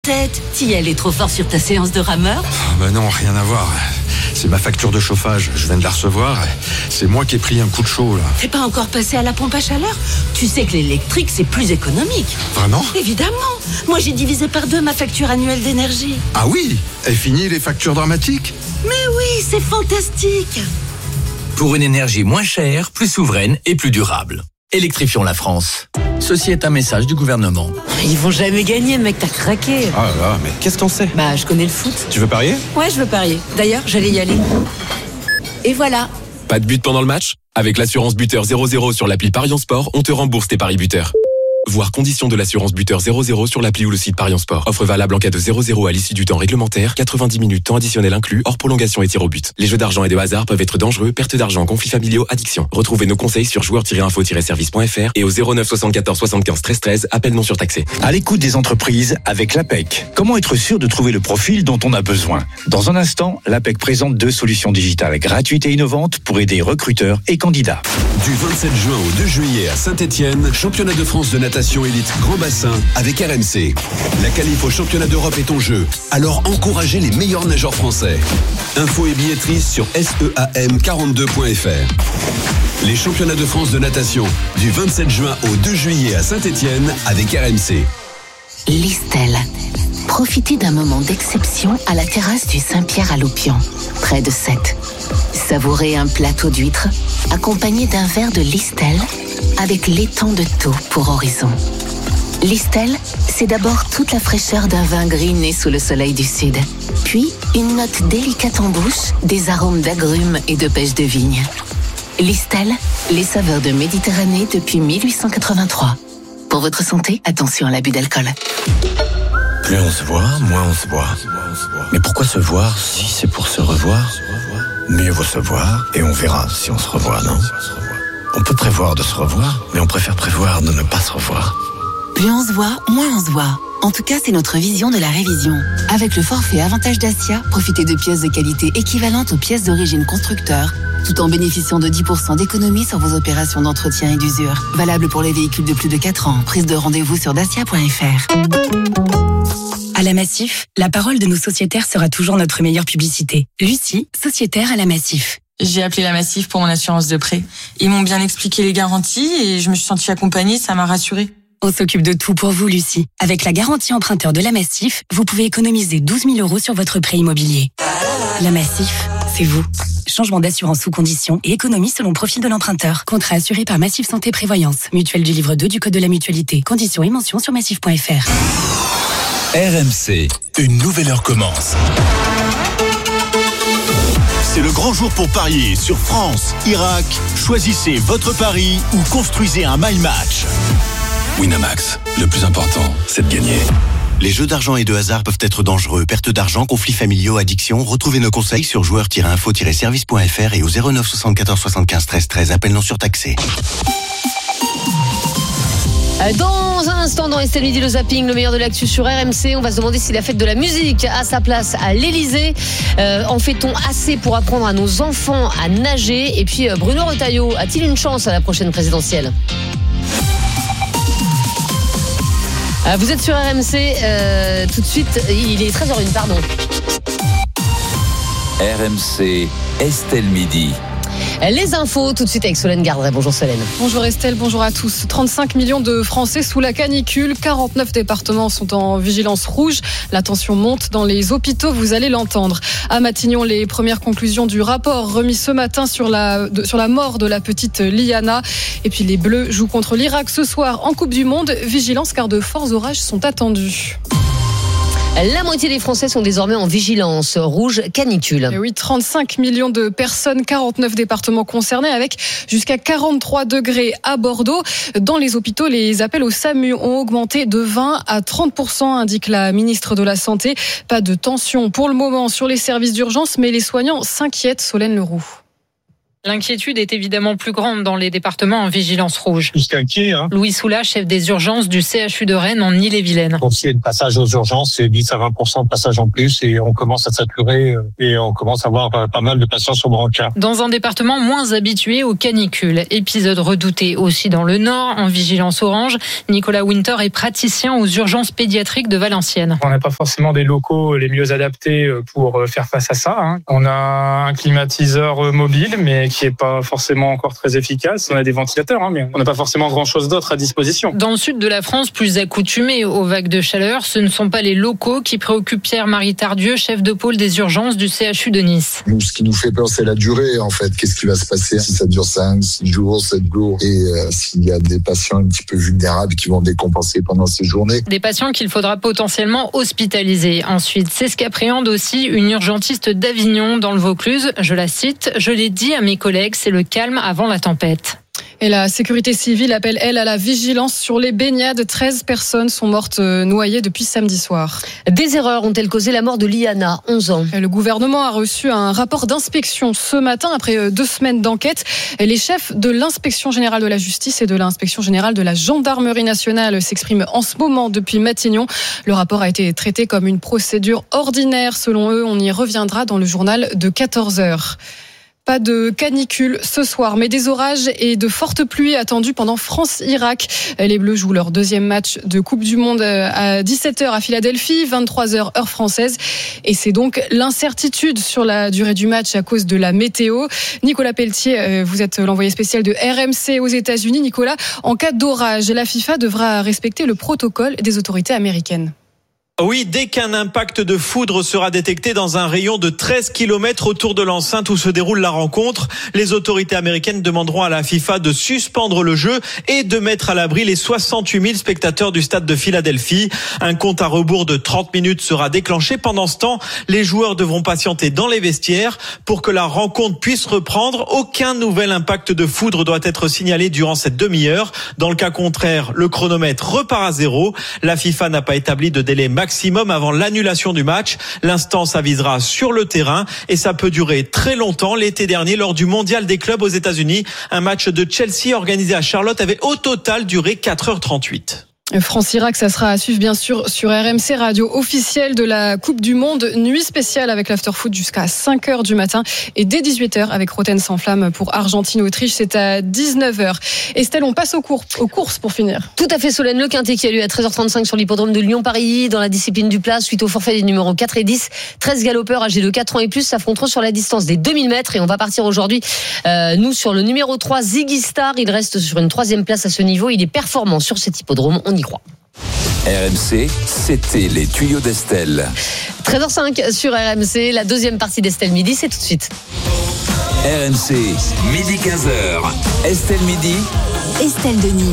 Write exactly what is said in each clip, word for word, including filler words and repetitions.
tête. T'y allais trop fort sur ta séance de rameur? Oh, bah non, rien à voir. C'est ma facture de chauffage, je viens de la recevoir. C'est moi qui ai pris un coup de chaud, là. T'es pas encore passé à la pompe à chaleur? Tu sais que l'électrique, c'est plus économique. Vraiment? Évidemment. Moi, j'ai divisé par deux ma facture annuelle d'énergie. Ah oui? Et fini les factures dramatiques? Mais oui, c'est fantastique. Pour une énergie moins chère, plus souveraine et plus durable. Électrifions la France. Ceci est un message du gouvernement. Ils vont jamais gagner, mec, t'as craqué. Ah là là, mais qu'est-ce qu'on sait? Bah, je connais le foot. Tu veux parier? Ouais, je veux parier. D'ailleurs, j'allais y aller. Et voilà. Pas de but pendant le match? Avec l'assurance buteur zéro zéro sur l'appli Parions Sport, on te rembourse tes paris buteurs. Voir conditions de l'assurance buteur zéro zéro sur l'appli ou le site Parions Sport. Offre valable en cas de zéro zéro à l'issue du temps réglementaire, quatre-vingt-dix minutes temps additionnel inclus, hors prolongation et tir au but. Les jeux d'argent et de hasard peuvent être dangereux, perte d'argent, conflits familiaux, addiction. Retrouvez nos conseils sur joueurs tiret info tiret service point f r et au zéro neuf soixante-quatorze soixante-quinze treize treize, appel non surtaxé. À l'écoute des entreprises avec l'A P E C. Comment être sûr de trouver le profil dont on a besoin? Dans un instant, l'A P E C présente deux solutions digitales gratuites et innovantes pour aider recruteurs et candidats. Du vingt-sept juin au deux juillet à Saint-Étienne, championnat de France de natation élite grand bassin avec R M C. La qualif au championnat d'Europe est en jeu, alors encouragez les meilleurs nageurs français. Infos et billetterie sur seam quarante-deux point f r. Les championnats de France de natation du vingt-sept juin au deux juillet à Saint-Étienne avec R M C. Listel. Profitez d'un moment d'exception à la terrasse du Saint-Pierre à Loupian, près de Sète. Savourez un plateau d'huîtres accompagné d'un verre de Listel avec l'étang de Thau pour horizon. Listel, c'est d'abord toute la fraîcheur d'un vin gris né sous le soleil du sud. Puis, une note délicate en bouche, des arômes d'agrumes et de pêche de vigne. Listel, les saveurs de Méditerranée depuis mille huit cent quatre-vingt-trois. Pour votre santé, attention à l'abus d'alcool. Plus on se voit, moins on se voit. Mais pourquoi se voir si c'est pour se revoir? Mieux vaut se voir et on verra si on se revoit, non? On peut prévoir de se revoir, mais on préfère prévoir de ne pas se revoir. Plus on se voit, moins on se voit. En tout cas, c'est notre vision de la révision. Avec le forfait Avantage Dacia, profitez de pièces de qualité équivalentes aux pièces d'origine constructeur, tout en bénéficiant de dix pour cent d'économie sur vos opérations d'entretien et d'usure. Valable pour les véhicules de plus de quatre ans. Prise de rendez-vous sur dacia point f r. À la Massif, la parole de nos sociétaires sera toujours notre meilleure publicité. Lucie, sociétaire à la Massif. J'ai appelé la Massif pour mon assurance de prêt. Ils m'ont bien expliqué les garanties et je me suis sentie accompagnée, ça m'a rassurée. On s'occupe de tout pour vous, Lucie. Avec la garantie emprunteur de la Massif, vous pouvez économiser douze mille euros sur votre prêt immobilier. La Massif, c'est vous. Changement d'assurance sous condition et économie selon profil de l'emprunteur. Contrat assuré par Massif Santé Prévoyance. Mutuelle du livre deux du Code de la Mutualité. Conditions et mentions sur massif point f r. R M C, une nouvelle heure commence. C'est le grand jour pour parier sur France, Irak. Choisissez votre pari ou construisez un my match. Winamax, le plus important, c'est de gagner. Les jeux d'argent et de hasard peuvent être dangereux. Perte d'argent, conflits familiaux, addiction. Retrouvez nos conseils sur joueurs tiret info tiret service point f r et au zéro neuf soixante-quatorze soixante-quinze treize treize. Appel non surtaxé. Dans un instant, dans Estelle Midi, le zapping, le meilleur de l'actu sur R M C, on va se demander si la fête de la musique a sa place à l'Elysée. Euh, en fait-on assez pour apprendre à nos enfants à nager? Et puis Bruno Retailleau a-t-il une chance à la prochaine présidentielle? euh, Vous êtes sur R M C, euh, tout de suite, il est treize heures une, pardon. R M C, Estelle Midi. Les infos, tout de suite avec Solène Gardret. Bonjour Solène. Bonjour Estelle, bonjour à tous. trente-cinq millions de Français sous la canicule. quarante-neuf départements sont en vigilance rouge. La tension monte dans les hôpitaux, vous allez l'entendre. À Matignon, les premières conclusions du rapport remis ce matin sur la, de, sur la mort de la petite Liana. Et puis les Bleus jouent contre l'Irak ce soir en Coupe du Monde. Vigilance car de forts orages sont attendus. La moitié des Français sont désormais en vigilance rouge canicule. Et oui, trente-cinq millions de personnes, quarante-neuf départements concernés avec jusqu'à quarante-trois degrés à Bordeaux. Dans les hôpitaux, les appels au SAMU ont augmenté de vingt à trente pour cent, indique la ministre de la Santé. Pas de tension pour le moment sur les services d'urgence, mais les soignants s'inquiètent, Solène Leroux. L'inquiétude est évidemment plus grande dans les départements en vigilance rouge. Plus qu'inquiet. Hein. Louis Soula, chef des urgences du C H U de Rennes en Ille-et-Vilaine. Pour ce qui est de passage aux urgences, c'est dix à vingt pour cent de passage en plus et on commence à saturer et on commence à avoir pas mal de patients sur brancard. Dans un département moins habitué aux canicules. Épisode redouté aussi dans le Nord, en vigilance orange. Nicolas Winter est praticien aux urgences pédiatriques de Valenciennes. On n'a pas forcément des locaux les mieux adaptés pour faire face à ça. Hein. On a un climatiseur mobile, mais qui n'est pas forcément encore très efficace. On a des ventilateurs, hein, mais on n'a pas forcément grand-chose d'autre à disposition. Dans le sud de la France, plus accoutumé aux vagues de chaleur, ce ne sont pas les locaux qui préoccupent Pierre-Marie Tardieu, chef de pôle des urgences du C H U de Nice. Nous, ce qui nous fait peur, c'est la durée, en fait. Qu'est-ce qui va se passer si ça dure cinq, six jours, sept jours et euh, s'il y a des patients un petit peu vulnérables qui vont décompenser pendant ces journées. Des patients qu'il faudra potentiellement hospitaliser. Ensuite, c'est ce qu'appréhende aussi une urgentiste d'Avignon dans le Vaucluse. Je la cite, je l'ai dit à mes collègues, c'est le calme avant la tempête. Et la sécurité civile appelle, elle, à la vigilance sur les baignades. treize personnes sont mortes noyées depuis samedi soir. Des erreurs ont-elles causé la mort de Liana, onze ans. Le gouvernement a reçu un rapport d'inspection ce matin, après deux semaines d'enquête. Les chefs de l'inspection générale de la justice et de l'inspection générale de la gendarmerie nationale s'expriment en ce moment depuis Matignon. Le rapport a été traité comme une procédure ordinaire. Selon eux, on y reviendra dans le journal de quatorze heures. Pas de canicule ce soir, mais des orages et de fortes pluies attendues pendant France-Irak. Les Bleus jouent leur deuxième match de Coupe du Monde à dix-sept heures à Philadelphie, vingt-trois heures heure française. Et c'est donc l'incertitude sur la durée du match à cause de la météo. Nicolas Pelletier, vous êtes l'envoyé spécial de R M C aux États-Unis. Nicolas, en cas d'orage, la FIFA devra respecter le protocole des autorités américaines. Oui, dès qu'un impact de foudre sera détecté dans un rayon de treize kilomètres autour de l'enceinte où se déroule la rencontre, les autorités américaines demanderont à la FIFA de suspendre le jeu et de mettre à l'abri les soixante-huit mille spectateurs du stade de Philadelphie. Un compte à rebours de trente minutes sera déclenché. Pendant ce temps, les joueurs devront patienter dans les vestiaires pour que la rencontre puisse reprendre. Aucun nouvel impact de foudre doit être signalé durant cette demi-heure. Dans le cas contraire, le chronomètre repart à zéro. La FIFA n'a pas établi de délai maximum maximum avant l'annulation du match. L'instance avisera sur le terrain et ça peut durer très longtemps. L'été dernier, lors du mondial des clubs aux États-Unis, un match de Chelsea organisé à Charlotte avait au total duré quatre heures trente-huit. France-Irak, ça sera à suivre bien sûr sur R M C, radio officielle de la Coupe du Monde. Nuit spéciale avec l'after-foot jusqu'à cinq heures du matin et dès dix-huit heures avec Roten sans flamme pour Argentine-Autriche. C'est à dix-neuf heures. Estelle, on passe aux, cours, aux courses pour finir. Tout à fait, Solène. Le Quintet qui a lieu à treize heures trente-cinq sur l'hippodrome de Lyon-Paris dans la discipline du plat suite au forfait des numéros quatre et dix. treize galopeurs âgés de quatre ans et plus s'affronteront sur la distance des deux mille mètres et on va partir aujourd'hui, euh, nous, sur le numéro trois, Ziggy Star. Il reste sur une troisième place à ce niveau. Il est performant sur cet hippodrome. On y croit. R M C, c'était les tuyaux d'Estelle. treize heures cinq sur R M C, la deuxième partie d'Estelle Midi, c'est tout de suite. R M C, midi quinze heures. Estelle Midi. Estelle Denis.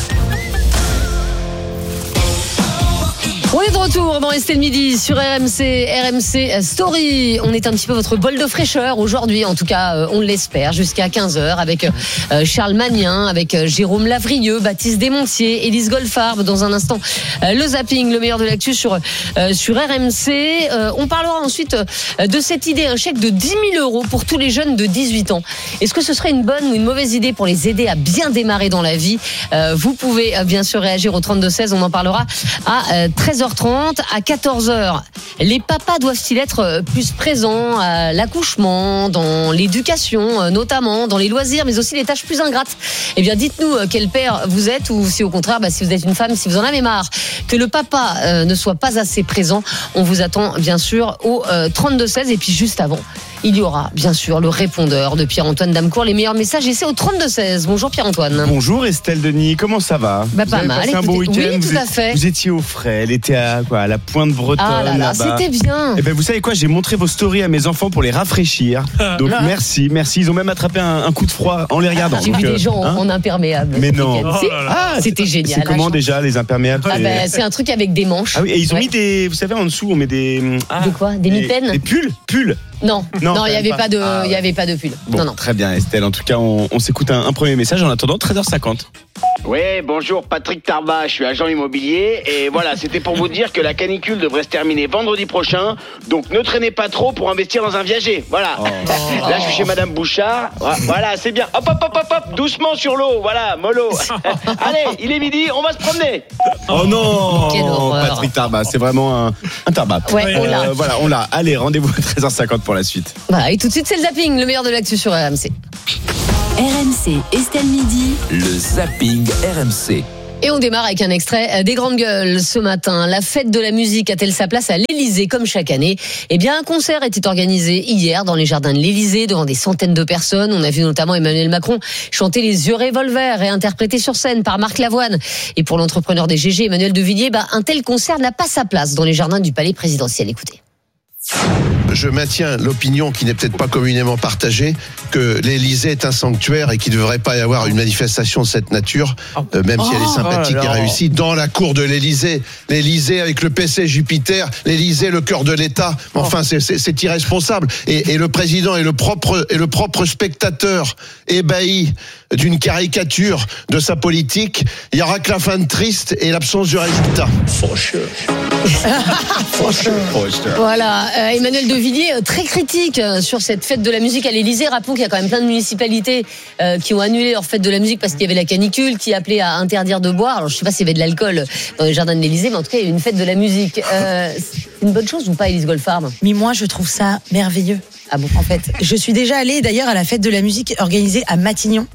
On est de retour dans Estelle Midi sur R M C, R M C Story. On est un petit peu votre bol de fraîcheur aujourd'hui, en tout cas on l'espère, jusqu'à quinze heures avec Charles Magnin, avec Jérôme Lavrieux, Baptiste Desmontiers, Élise Goldfarb. Dans un instant, le zapping, le meilleur de l'actu sur, sur R M C. On parlera ensuite de cette idée, un chèque de dix mille euros pour tous les jeunes de dix-huit ans. Est-ce que ce serait une bonne ou une mauvaise idée pour les aider à bien démarrer dans la vie? Vous pouvez bien sûr réagir au trente-deux seize, on en parlera à treize heures trente. À quatorze heures, les papas doivent-ils être plus présents à l'accouchement, dans l'éducation notamment, dans les loisirs, mais aussi les tâches plus ingrates? Eh bien, dites-nous quel père vous êtes, ou si au contraire, bah, si vous êtes une femme, si vous en avez marre que le papa euh, ne soit pas assez présent. On vous attend bien sûr au euh, trente-deux seize. Et puis juste avant, il y aura bien sûr le répondeur de Pierre-Antoine Damecourt, les meilleurs messages, et c'est au trente-deux seize. Bonjour Pierre-Antoine. Bonjour Estelle Denis, comment ça va? Bah, vous pas avez mal, passé écoutez, un bon week-end? oui, tout vous à fait. Vous étiez au frais, elle était à, quoi, à la pointe bretonne. Ah là là, là-bas. c'était bien. Et ben vous savez quoi, j'ai montré vos stories à mes enfants pour les rafraîchir. Donc Ah. merci, merci. Ils ont même attrapé un, un coup de froid en les regardant. J'ai Donc, vu euh, des gens hein en imperméable. Mais ce non. week-end. Oh Si. là là. Ah, c'était génial. C'est la comment chance. déjà les imperméables? Ah ben, c'est un truc avec des manches. Ah oui, et ils ont Ouais. mis des, vous savez, en dessous, on met des. Ah, De quoi? Des mitaines? Des pulls, pulls. Non, Non, non, quand il y même avait pas. pas de, Ah, il y avait pas de pull. Bon, Non, non. très bien Estelle. En tout cas, on, on s'écoute un, un premier message en attendant treize heures cinquante. Oui, bonjour, Patrick Tarba, je suis agent immobilier et voilà, c'était pour vous dire que la canicule devrait se terminer vendredi prochain, donc ne traînez pas trop pour investir dans un viager, voilà. Oh. Là, je suis chez Madame Bouchard, voilà, c'est bien. Hop, hop, hop, hop, hop, doucement sur l'eau, voilà, mollo. Allez, il est midi, on va se promener. Oh non, Quelle horreur. Patrick Tarba, c'est vraiment un, un Tarba. Ouais, on l'a. Euh, voilà, on l'a. Allez, rendez-vous à treize heures cinquante pour la suite. Voilà, et tout de suite, c'est le zapping, le meilleur de l'actu sur R M C. R M C, Estelle Midi. Le zapping R M C. Et on démarre avec un extrait des Grandes Gueules ce matin. La fête de la musique a-t-elle sa place à l'Élysée comme chaque année ? Eh bien, un concert était organisé hier dans les jardins de l'Élysée devant des centaines de personnes. On a vu notamment Emmanuel Macron chanter Les Yeux Revolver et interprété sur scène par Marc Lavoine. Et pour l'entrepreneur des G G, Emmanuel de Villiers, bah, un tel concert n'a pas sa place dans les jardins du palais présidentiel. Écoutez. Je maintiens l'opinion qui n'est peut-être pas communément partagée que l'Élysée est un sanctuaire et qu'il ne devrait pas y avoir une manifestation de cette nature, euh, même si elle est sympathique oh et réussie, dans la cour de l'Élysée. L'Élysée avec le P C Jupiter, l'Élysée le cœur de l'État. Enfin, c'est, c'est, c'est irresponsable. Et, et le président est le propre, est le propre spectateur ébahi d'une caricature de sa politique. Il y aura que la fin de triste et l'absence du résultat. For sure. For sure. For sure. Voilà, euh, Emmanuel de Villiers, euh, très critique euh, sur cette fête de la musique à l'Élysée. Rappelons qu'il y a quand même plein de municipalités euh, qui ont annulé leur fête de la musique parce qu'il y avait la canicule, qui appelait à interdire de boire. Alors je sais pas s'il y avait de l'alcool dans les jardins de l'Élysée, mais en tout cas il y a eu une fête de la musique. Euh, c'est une bonne chose ou pas, Élise Goldfarb ? Mais moi je trouve ça merveilleux. Ah bon ? En fait, je suis déjà allée d'ailleurs à la fête de la musique organisée à Matignon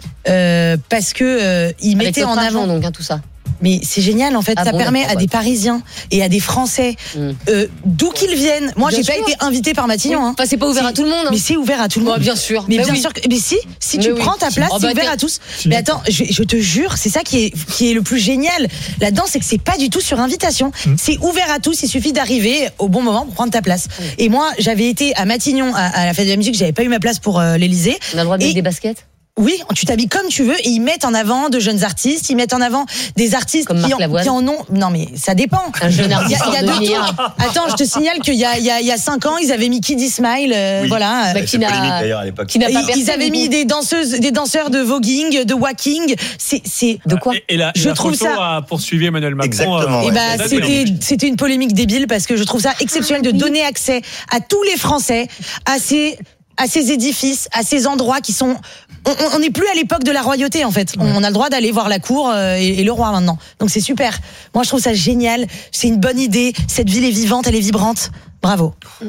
euh, parce que euh, ils Avec mettaient en argent, avant. donc hein, tout ça. Mais c'est génial en fait, Ah ça bon, permet à ouais. des Parisiens et à des Français Mm. euh, d'où qu'ils viennent. Moi, Bien j'ai sûr. pas été invitée par Matignon. Oui. Hein. Enfin, c'est pas ouvert Si. à tout le monde. Hein. Mais c'est ouvert à tout le monde. Oh, bien sûr. Mais Bah bien oui. sûr. Que, mais si, si Mais tu oui. prends ta place, Oh, c'est bah, ouvert t'es- à tous. Mais attends, je, je te jure, c'est ça qui est qui est le plus génial là-dedans, c'est que c'est pas du tout sur invitation. Mm. C'est ouvert à tous. Il suffit d'arriver au bon moment pour prendre ta place. Et moi, j'avais été à Matignon à, à la fête de la musique. J'avais pas eu ma place pour euh, l'Élysée. On a le droit de Et- mettre des baskets ? Oui, tu t'habilles comme tu veux et ils mettent en avant de jeunes artistes, ils mettent en avant des artistes Comme qui, Marc en, Lavoine. qui en ont. Non mais ça dépend. Un jeune Il y a, artiste il y a en deux devenir. tours. Attends, je te signale qu'il y a il y a il y a cinq ans, ils avaient mis Kid Smile, euh, Oui. voilà. Bah, C'est qui n'a- polémique d'ailleurs à l'époque. qui n'a Et pas ils percé, avaient du mis coup. des danseuses, des danseurs de voguing, de walking. C'est c'est De quoi ? Et, et la, et Je la trouve photo ça- a poursuivi Emmanuel Macron. Exactement, Et ouais. bah, c'est c'était, d'accord. c'était une polémique débile parce que je trouve ça exceptionnel de donner accès à tous les Français à ces, à ces édifices, à ces endroits qui sont, on n'est plus à l'époque de la royauté en fait. On, on a le droit d'aller voir la cour euh, et, et le roi maintenant. Donc c'est super. Moi je trouve ça génial. C'est une bonne idée. Cette ville est vivante, elle est vibrante. Bravo.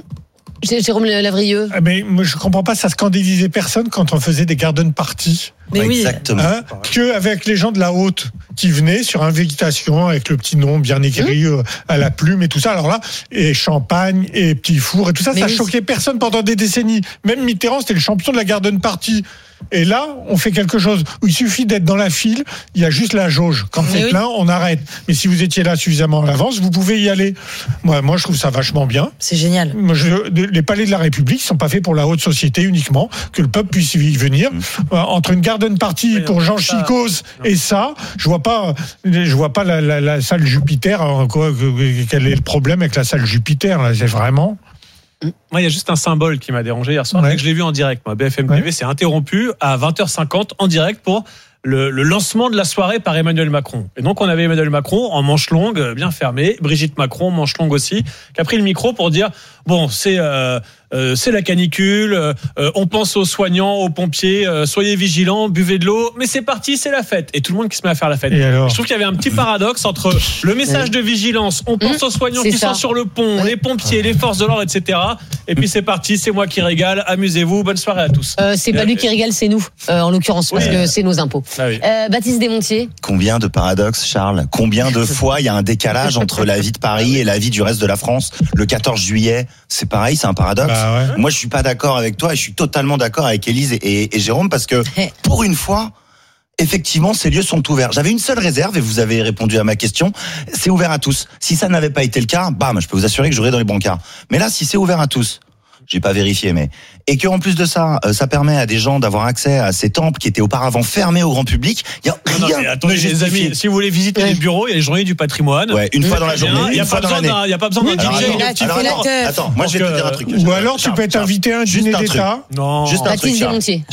Jé- Jérôme Lavrieux. Ah, Mais moi, je comprends pas, ça scandalisait personne quand on faisait des garden parties. Mais oui. Exactement. Hein, que avec les gens de la haute qui venaient sur invitation avec le petit nom bien écrit Mmh. euh, à la plume et tout ça. Alors là, et champagne et petit four et tout ça, Mais ça oui. choquait personne pendant des décennies. Même Mitterrand, c'était le champion de la garden party. Et là, on fait quelque chose où il suffit d'être dans la file, il y a juste la jauge. Quand Mais c'est oui. plein, on arrête. Mais si vous étiez là suffisamment à l'avance, vous pouvez y aller. Moi, moi, je trouve ça vachement bien. C'est génial. Moi, je, les palais de la République sont pas faits pour la haute société uniquement, que le peuple puisse y venir. Euh, entre une garden party Oui, pour Jean ça- Chicose et ça, je vois pas, je vois pas la, la, la salle Jupiter. hein, quoi, que- quel est le problème avec la salle Jupiter là, c'est vraiment. Moi, il y a juste un symbole qui m'a dérangé hier soir. Ouais. Dès que je l'ai vu en direct. Moi, B F M T V Ouais. s'est interrompu à vingt heures cinquante en direct pour le, le lancement de la soirée par Emmanuel Macron. Et donc, on avait Emmanuel Macron en manche longue, euh, bien fermé. Brigitte Macron, manche longue aussi, qui a pris le micro pour dire bon, c'est euh, euh, c'est la canicule. euh, on pense aux soignants, aux pompiers. euh, soyez vigilants, buvez de l'eau. Mais c'est parti, c'est la fête. Et tout le monde qui se met à faire la fête. Et alors Je trouve qu'il y avait un petit paradoxe entre le message de vigilance, on pense aux soignants c'est qui ça. sont sur le pont, les pompiers, les forces de l'ordre, et cetera. Et puis c'est parti, c'est moi qui régale. Amusez-vous, bonne soirée à tous. Euh, c'est pas lui qui régale, c'est nous, euh, en l'occurrence, parce que c'est nos impôts. Ah oui. Euh, Baptiste Desmontiers. Combien de paradoxes, Charles? Combien de fois il y a un décalage entre la vie de Paris et la vie du reste de la France? Le quatorze juillet, c'est pareil, c'est un paradoxe. Bah ouais. Moi, je suis pas d'accord avec toi et je suis totalement d'accord avec Élise et, et, et Jérôme parce que pour une fois, effectivement, ces lieux sont ouverts. J'avais une seule réserve et vous avez répondu à ma question. C'est ouvert à tous. Si ça n'avait pas été le cas, bam, je peux vous assurer que j'aurais dans les brancards. Mais là, si c'est ouvert à tous, j'ai pas vérifié, mais et que en plus de ça, euh, ça permet à des gens d'avoir accès à ces temples qui étaient auparavant fermés au grand public. Il y a Non, rien mais attendez, ne les justifie. amis, si vous voulez visiter les bureaux, il y a les journées du patrimoine. Ouais, une fois dans la journée, Il n'y a, une fois pas dans besoin l'année. d'un- il y a pas besoin d'un Alors, D J. attends, et un petit alors, four. attends, attends, moi je vais te Donc, dire un euh, truc. Ou alors tu Charles, peux être Charles, invité à un juste dîner un truc. d'État. Non. Juste un truc, Baptiste Charles. Desmontiers. Charles,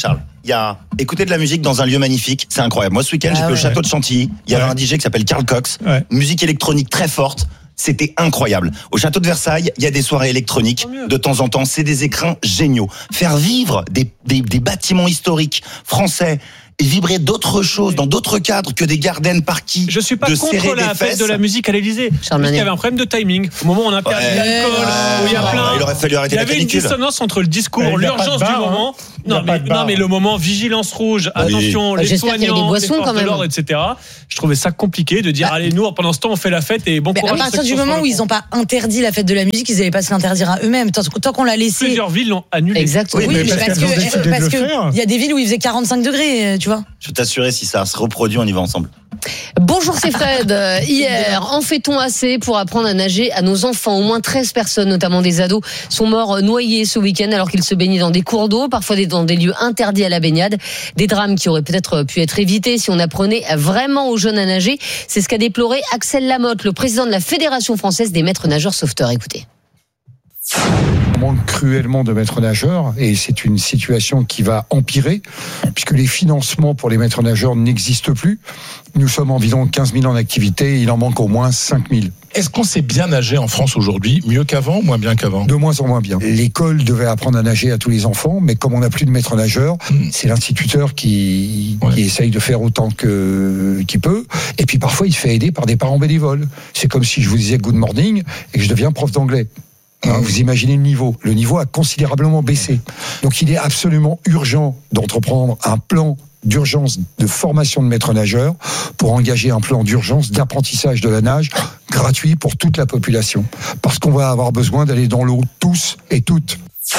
il y a écouter de la musique dans un lieu magnifique, c'est incroyable. Moi, ce week-end, Ah j'étais ouais. au château de Chantilly. Il y avait Ouais. un D J qui s'appelle Carl Cox. Ouais. Musique électronique très forte. C'était incroyable. Au château de Versailles, il y a des soirées électroniques de temps en temps. C'est des écrins géniaux. Faire vivre des, des, des bâtiments historiques français et vibrer d'autres choses dans d'autres cadres que des garden parties. Je suis pas de contre serrer la des fête fesses. de la musique à l'Élysée. Parce qu'il y avait un problème de timing. Au moment où on a perdu Ouais. l'alcool, où il y a Ouais. plein. Il aurait fallu arrêter Il y la avait une canicule. dissonance entre le discours, Il y a pas de l'urgence bar, du hein. moment. Il y a Non pas mais, de bar. non, mais le moment vigilance rouge, Oui. attention, Bah, les j'espère qu'il y avait des soignants, boissons, les forces quand de même. l'ordre, et cetera. Je trouvais ça compliqué de dire, allez, nous, pendant ce temps, on fait la fête et bon Mais courage. à à ceux partir qui du sont sur moment le où ils pont. n'ont pas interdit la fête de la musique, ils n'avaient pas se l'interdire à eux-mêmes. Tant, tant qu'on l'a laissé. Plusieurs villes l'ont annulé. Exactement. Oui, mais mais parce parce qu'elles ont décidé que de parce le que faire. il y a des villes où il faisait quarante-cinq degrés, tu vois. Je peux t'assurer, si ça se reproduit, on y va ensemble. Bonjour, c'est Fred. Euh, Hier, en fait-on assez pour apprendre à nager à nos enfants? Au moins treize personnes, notamment des ados, sont morts noyés ce week-end alors qu'ils se baignaient dans des cours d'eau, parfois dans des lieux interdits à la baignade. Des drames qui auraient peut-être pu être évités si on apprenait vraiment aux jeunes à nager. C'est ce qu'a déploré Axel Lamotte, le président de la Fédération française des maîtres nageurs sauveteurs. Écoutez. On manque cruellement de maîtres nageurs et c'est une situation qui va empirer puisque les financements pour les maîtres nageurs n'existent plus. Nous sommes environ quinze mille en activité et il en manque au moins cinq mille. Est-ce qu'on sait bien nager en France aujourd'hui, mieux qu'avant ou moins bien qu'avant? De moins en moins bien. L'école devait apprendre à nager à tous les enfants, mais comme on n'a plus de maître nageur, mmh. c'est l'instituteur qui, ouais. qui essaye de faire autant que qu'il peut. Et puis parfois, il se fait aider par des parents bénévoles. C'est comme si je vous disais good morning et que je deviens prof d'anglais. Hein, vous imaginez le niveau. Le niveau a considérablement baissé. Donc il est absolument urgent d'entreprendre un plan d'urgence de formation de maîtres nageurs pour engager un plan d'urgence d'apprentissage de la nage gratuit pour toute la population. Parce qu'on va avoir besoin d'aller dans l'eau tous et toutes.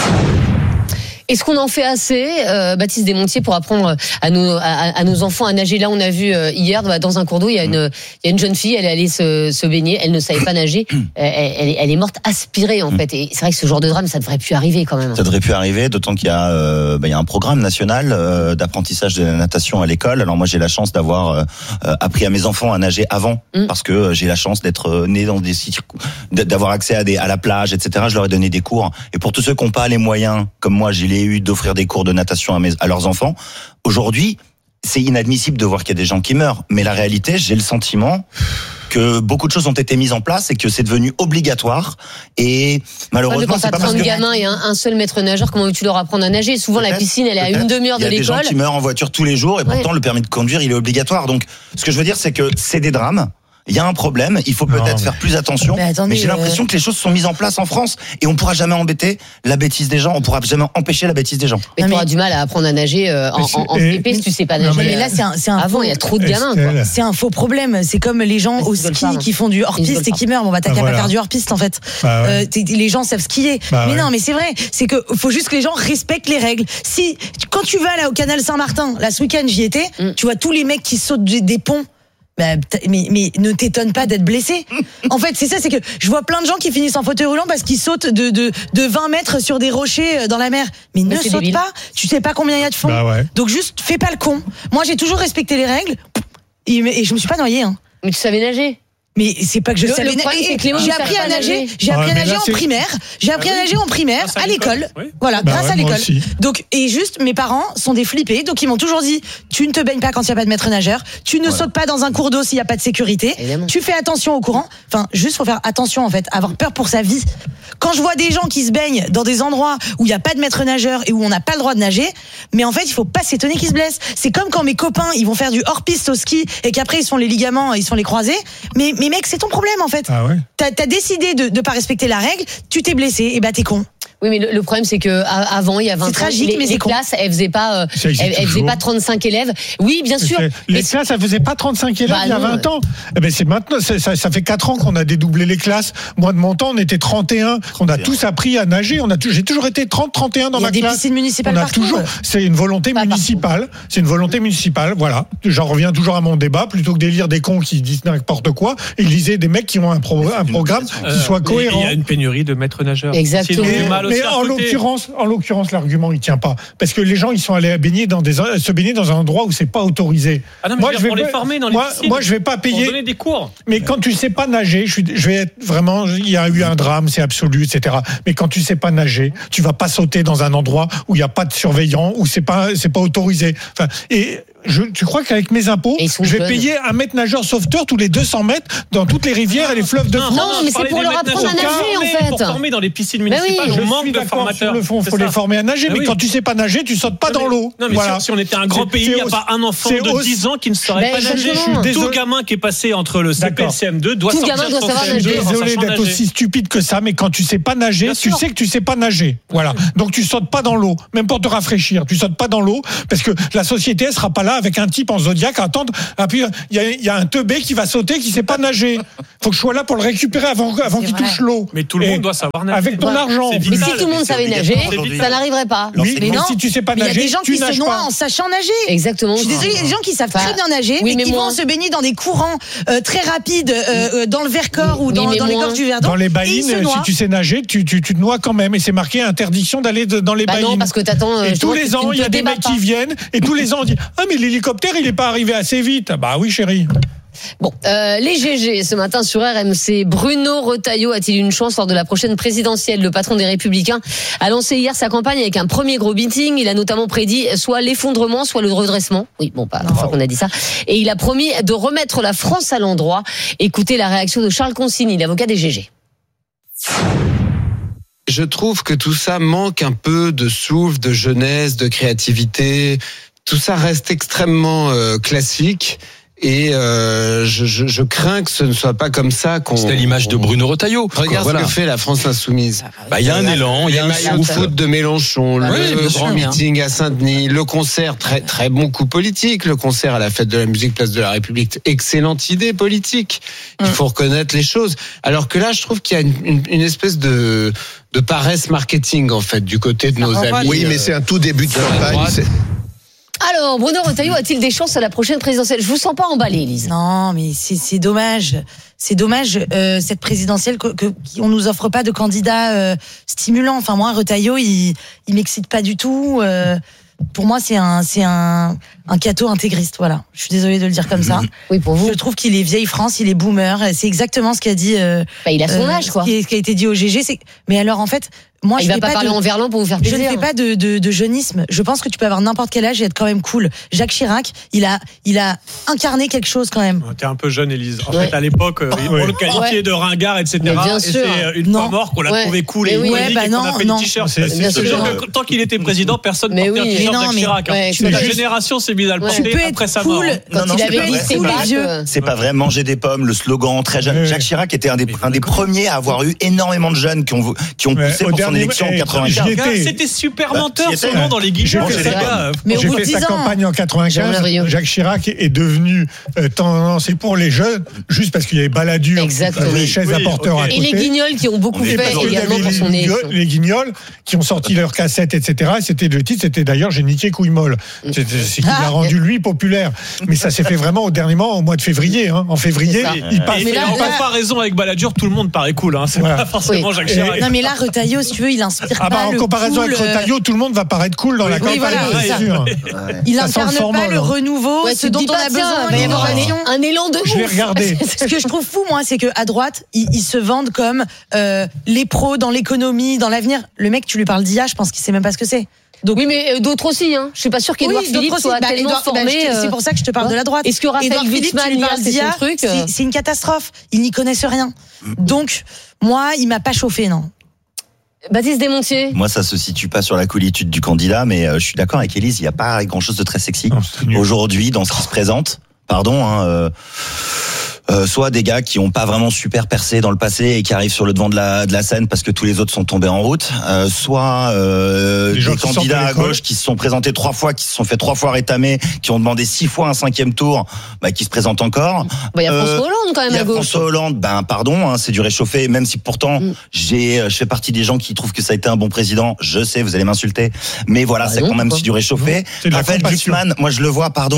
Est-ce qu'on en fait assez, euh, Baptiste Desmontiers, pour apprendre à nos, à, à nos enfants à nager? Là, on a vu euh, hier, dans un cours d'eau, il y a une, il y a une jeune fille, elle est allée se, se baigner, elle ne savait pas nager, elle, elle, elle est morte aspirée, en fait. Et c'est vrai que ce genre de drame, ça devrait plus arriver quand même. Ça devrait plus arriver, d'autant qu'il y a, euh, bah, il y a un programme national euh, d'apprentissage de la natation à l'école. Alors moi, j'ai la chance d'avoir euh, appris à mes enfants à nager avant, mm. parce que j'ai la chance d'être né dans des sites, d'avoir accès à, des, à la plage, et cetera. Je leur ai donné des cours. Et pour tous ceux qui n'ont pas les moyens, comme moi, j'ai eu d'offrir des cours de natation à, mes, à leurs enfants. Aujourd'hui, c'est inadmissible de voir qu'il y a des gens qui meurent. Mais la réalité, j'ai le sentiment que beaucoup de choses ont été mises en place et que c'est devenu obligatoire. Et malheureusement, ouais, mais quand c'est t'as pas parce trente que... gamins et un, un seul maître nageur, comment veux-tu leur apprendre à nager? Souvent, peut-être, la piscine, elle est à une demi-heure de l'école. Il y a des gens qui meurent en voiture tous les jours et pourtant, ouais. le permis de conduire, il est obligatoire. Donc, ce que je veux dire, c'est que c'est des drames. Il y a un problème, il faut peut-être non, mais... faire plus attention, mais, attendez, mais j'ai l'impression euh... que les choses sont mises en place en France et on pourra jamais embêter la bêtise des gens, on pourra jamais empêcher la bêtise des gens. Mais tu auras du mal à apprendre à nager euh, en, en, en C P si tu sais pas nager. Non, mais là, c'est un, c'est un avant, faux... il y a trop de gamins. Quoi. C'est un faux problème. C'est comme les gens au ski qui font du hors-piste et qui meurent. Bon, bah, t'as ah, qu'à voilà. pas faire du hors-piste, en fait. Bah, ouais. euh, les gens savent skier. Bah, mais ouais. non, mais c'est vrai. C'est que faut juste que les gens respectent les règles. Si, quand tu vas là au canal Saint-Martin, là, ce week-end, j'y étais, mm. tu vois tous les mecs qui sautent des ponts. Bah, mais, mais ne t'étonne pas d'être blessé. En fait, c'est ça, c'est que je vois plein de gens qui finissent en fauteuil roulant parce qu'ils sautent de, de, de vingt mètres sur des rochers dans la mer. Mais, mais ne saute débile. pas, tu sais pas combien il y a de fond. Bah ouais. Donc juste, fais pas le con. Moi, j'ai toujours respecté les règles et, et je me suis pas noyée. Hein. Mais tu savais nager? Mais c'est pas que je le, savais nager. J'ai appris à nager. J'ai appris à nager en primaire. J'ai appris à nager en primaire à l'école. Voilà, grâce à l'école. Donc et juste mes parents sont des flippés, donc ils m'ont toujours dit tu ne te baignes pas quand il y a pas de maître nageur, tu ne sautes pas dans un cours d'eau s'il y a pas de sécurité. Tu fais attention au courant. Enfin, juste faut faire attention en fait, avoir peur pour sa vie. Quand je vois des gens qui se baignent dans des endroits où il y a pas de maître nageur et où on n'a pas le droit de nager, mais en fait, il faut pas s'étonner qu'ils se blessent. C'est comme quand mes copains, ils vont faire du hors-piste au ski et qu'après ils sont les ligaments, ils sont les croisés. Mais mais mec, c'est ton problème en fait. Ah ouais. T'as, t'as décidé de ne pas respecter la règle, tu t'es blessé, et bah t'es con. Oui, mais le, le problème c'est que avant, il y a vingt ans, tragique, les, mais les classes, elles faisaient pas, euh, elles, elles faisaient pas trente-cinq élèves. Oui, bien sûr. Les mais classes, elles faisaient pas trente-cinq élèves bah il y a non, vingt ans. Eh ben c'est maintenant, c'est, ça, ça fait quatre ans qu'on a dédoublé les classes. Moi de mon temps, on était trente et un. On a tous appris à nager. On a, j'ai toujours été trente, trente et un dans ma classe. Il y a des piscines municipales on a partout. Toujours, c'est une volonté pas municipale. Partout. C'est une volonté municipale. Voilà. J'en reviens toujours à mon débat. Plutôt que d'élire des cons qui disent n'importe quoi, et lisez des mecs qui ont un, pro, un programme euh, qui soit cohérent. Il y a une pénurie de maîtres nageurs. Exactement. Mais, mais à en côté. l'occurrence, en l'occurrence, l'argument il tient pas parce que les gens ils sont allés à baigner dans des se baigner dans un endroit où c'est pas autorisé. Ah non, mais moi je je vais vais pour les pas- former dans les moi, piscines. moi je vais pas Pour payer. donner des cours. Mais quand tu sais pas nager, je suis, je vais être vraiment, il y a eu un drame, c'est absolu, et cetera. Mais quand tu sais pas nager, tu vas pas sauter dans un endroit où il y a pas de surveillant, où c'est pas, c'est pas autorisé. Enfin, et je, tu crois qu'avec mes impôts, je vais jeunes. payer un maître nageur sauveteur tous les deux cents mètres dans toutes les rivières et les fleuves de Non, France. Non, mais c'est parlais pour des leur maîtres apprendre à nageurs. nager, en Former- fait. Pour former dans les piscines Mais oui. municipales, Je on manque suis de d'accord formateurs. sur le fond, C'est faut ça. les former à nager, Ah mais oui. quand tu sais pas nager, tu sautes pas Non, dans mais- l'eau. Non, mais Voilà. si, si on était un grand C'est- pays, il n'y a c'est pas un enfant c'est de aussi- dix ans qui ne saurait Ben, pas nager. exactement. Je suis désolé. Tout gamin qui est passé entre le C P et le D'accord. C M deux doit Tout sortir gamin doit son savoir C M deux nager. en Désolé sachant d'être nager. aussi stupide que ça, mais quand tu sais pas nager, Bien tu sûr. sais que tu sais pas nager. Voilà. Donc tu sautes pas dans l'eau, même pour te rafraîchir. Tu sautes pas dans l'eau parce que la société elle sera pas là avec un type en Zodiac à attendre. Et puis il y a, il y a un teubé qui va sauter qui sait pas nager. Faut que je sois là pour le récupérer avant, avant qu'il touche l'eau. Mais tout le Et monde doit savoir nager. avec ton Voilà. argent. C'est Mais vital. si tout le monde savait nager, ça n'arriverait pas. Oui, mais, Mais non. si tu sais pas Mais il y a nager, des gens tu qui se nages noient pas. en sachant nager. Exactement. Je suis désolée, il y a des gens qui savent Enfin, très bien nager, oui, mais mais qui moi- vont se baigner dans des courants euh, très rapides euh, euh, dans le Vercors ou Oui, dans, mais dans les moi- gorges du Verdon. Dans les et ils baïnes, se si noient. tu sais nager, tu, tu, tu te noies quand même. Et c'est marqué interdiction d'aller de- dans les Bah baïnes. non, parce que t'attends. euh, Et tous justement, les tu ans, ne il y a te des débats mecs pas. qui viennent, et tous les ans, on dit ah, mais l'hélicoptère, il est pas arrivé assez vite. Ah bah oui, chérie. Bon, euh, les G G ce matin sur R M C. Bruno Retailleau a-t-il une chance lors de la prochaine présidentielle? Le patron des Républicains a lancé hier sa campagne avec un premier gros meeting. Il a notamment prédit soit l'effondrement, soit le redressement. Oui, bon, pas la fois qu'on a dit ça. Et il a promis de remettre la France à l'endroit. Écoutez la réaction de Charles Consigny, l'avocat des G G. Je trouve que tout ça manque un peu de souffle, de jeunesse, de créativité. Tout ça reste extrêmement euh, classique. Et euh, je, je, je crains que ce ne soit pas comme ça qu'on... C'était l'image de Bruno Retailleau. Regarde Voilà. ce que fait la France Insoumise. Bah, il y a un élan, il y a un Les maillots de souffle. foot de Mélenchon, Oui, le bien grand sûr. meeting à Saint-Denis, le concert, très très bon coup politique, le concert à la fête de la musique Place de la République, excellente idée politique. Il faut reconnaître les choses. Alors que là, je trouve qu'il y a une, une, une espèce de de paresse marketing en fait du côté de nos amis. Oui, mais c'est un tout début de campagne. c'est- Alors, Bruno Retailleau a-t-il des chances à la prochaine présidentielle? Je vous sens pas emballé, Elise. Non, mais c'est c'est dommage. C'est dommage euh, cette présidentielle que, que qu'on nous offre pas de candidats euh, stimulants. Enfin moi, Retailleau, il il m'excite pas du tout. Euh, pour moi, c'est un c'est un un cateau intégriste. Voilà. Je suis désolée de le dire comme ça. Oui, pour vous. Je trouve qu'il est vieille France, il est boomer. C'est exactement ce qu'a dit. Euh, Bah, il a son euh, âge, quoi. Ce qui, est- ce qui a été dit au G G, c'est. Mais alors en fait. Moi, il je va fais pas parler de, en verlan pour vous faire Je plaisir. ne fais pas de, de, de jeunisme. Je pense que tu peux avoir n'importe quel âge et être quand même cool. Jacques Chirac, il a, il a incarné quelque chose quand même. T'es un peu jeune, Élise. En Ouais. fait, à l'époque, euh, on le qualifiait Ouais. de ringard, et cetera. Mais bien et sûr. c'est euh, une Non. fois mort qu'on l'a Ouais. trouvé cool Mais et oui. iconique Ouais, bah et qu'on non, a fait non. des t-shirts. C'est- c'est Je te sûr. jure que tant qu'il était président, personne Mais portait un oui. t-shirt Mais non, Jacques mais- Chirac. hein. Ouais, Toute la juste- génération s'est mise à le Ouais. porter Tu peux être après sa cool mort. quand Non, non, il c'est avait pas vrai, dit c'est tous pas- les vieux. C'est pas vrai, manger des pommes, le slogan très jeune. Jacques Chirac était un des, un des premiers à avoir eu énormément de jeunes qui ont, qui ont poussé au pour son dernier- élection en eh, quatre-vingt-quinze. j'y étais. C'était super Bah, menteur t'y son étais. nom dans les J'ai guichets. fait, les sa, gars. Mais au j'ai bout de fait dix sa ans. campagne en Jean quatre-vingt-quinze. Rio. Jacques Chirac est devenu euh, tendancé pour les jeunes, juste parce qu'il y avait Balladur, Exactement. les chaises Oui, à porteurs ok. à Et côté. les guignols qui ont beaucoup Et parce fait qu'il y également avait pour les, son guignols, élection. les guignols qui ont sorti leurs cassettes, et cetera. Et c'était le titre, c'était d'ailleurs J'ai niqué couille molle. C'est c'est qu'il Ah. l'a rendu lui populaire. Mais ça s'est fait vraiment au dernier moment, au mois de février. Hein. En février, C'est ça. il passe. Et, Mais et là- en là- comparaison avec Balladur, tout le monde paraît cool. Hein. C'est Voilà. pas forcément Oui. Jacques Et- Chirac. Non mais là, Retailleau, si tu veux, il inspire Ah bah, pas en le comparaison cool, avec euh, Retailleau, tout le monde va paraître cool dans la oui, campagne, voilà, c'est c'est ça. sûr. Il Ça sent le incarne formol, pas le hein. renouveau, Ouais, ce tu te dont dis on pas, a tiens, besoin. il va y avoir l'innovation. un, un élan de Je vais ouf. regarder. Ce que je trouve fou, moi, c'est que à droite, ils, ils se vendent comme euh, les pros dans l'économie, dans l'avenir. Le mec, tu lui parles d'I A, je pense qu'il sait même pas ce que c'est. Donc, oui, mais euh, d'autres aussi. Hein. Je suis pas sûr qu'Edouard Oui, Philippe d'autres soit aussi. Bah, tellement Edouard- bah, formé. je te- c'est euh, pour ça que je te parle de la droite. Est-ce que Raphaël Edouard Philippe, Glucksmann, tu lui hier, parles c'est d'I A, son truc c'est- euh. c'est une catastrophe. Ils n'y connaissent rien. Donc, moi, il m'a pas chauffé, non. Baptiste Desmontiers. Moi, ça se situe pas sur la coolitude du candidat, mais euh, je suis d'accord avec Élise, il n'y a pas grand-chose de très sexy Non, c'est nul. aujourd'hui dans ce qui se présente. Pardon, hein, euh, euh, soit des gars qui ont pas vraiment super percé dans le passé et qui arrivent sur le devant de la de la scène parce que tous les autres sont tombés en route, euh, soit euh, Des gens des qui sortent candidats de à l'école. gauche qui se sont présentés trois fois, qui se sont fait trois fois rétamer, qui ont demandé six fois un cinquième tour, bah, qui se présentent encore. Bah, il y a François Euh, Hollande quand même Il y à a gauche. François Hollande, ben pardon, hein, c'est du réchauffé, même si pourtant Mm. j'ai, je fais partie des gens qui trouvent que ça a été un bon président. Je sais, vous allez m'insulter, mais voilà, Bah c'est non, quand même pourquoi c'est du réchauffé. Non, c'est de la Raphaël compassion. Glucksmann, moi je le vois, pardon.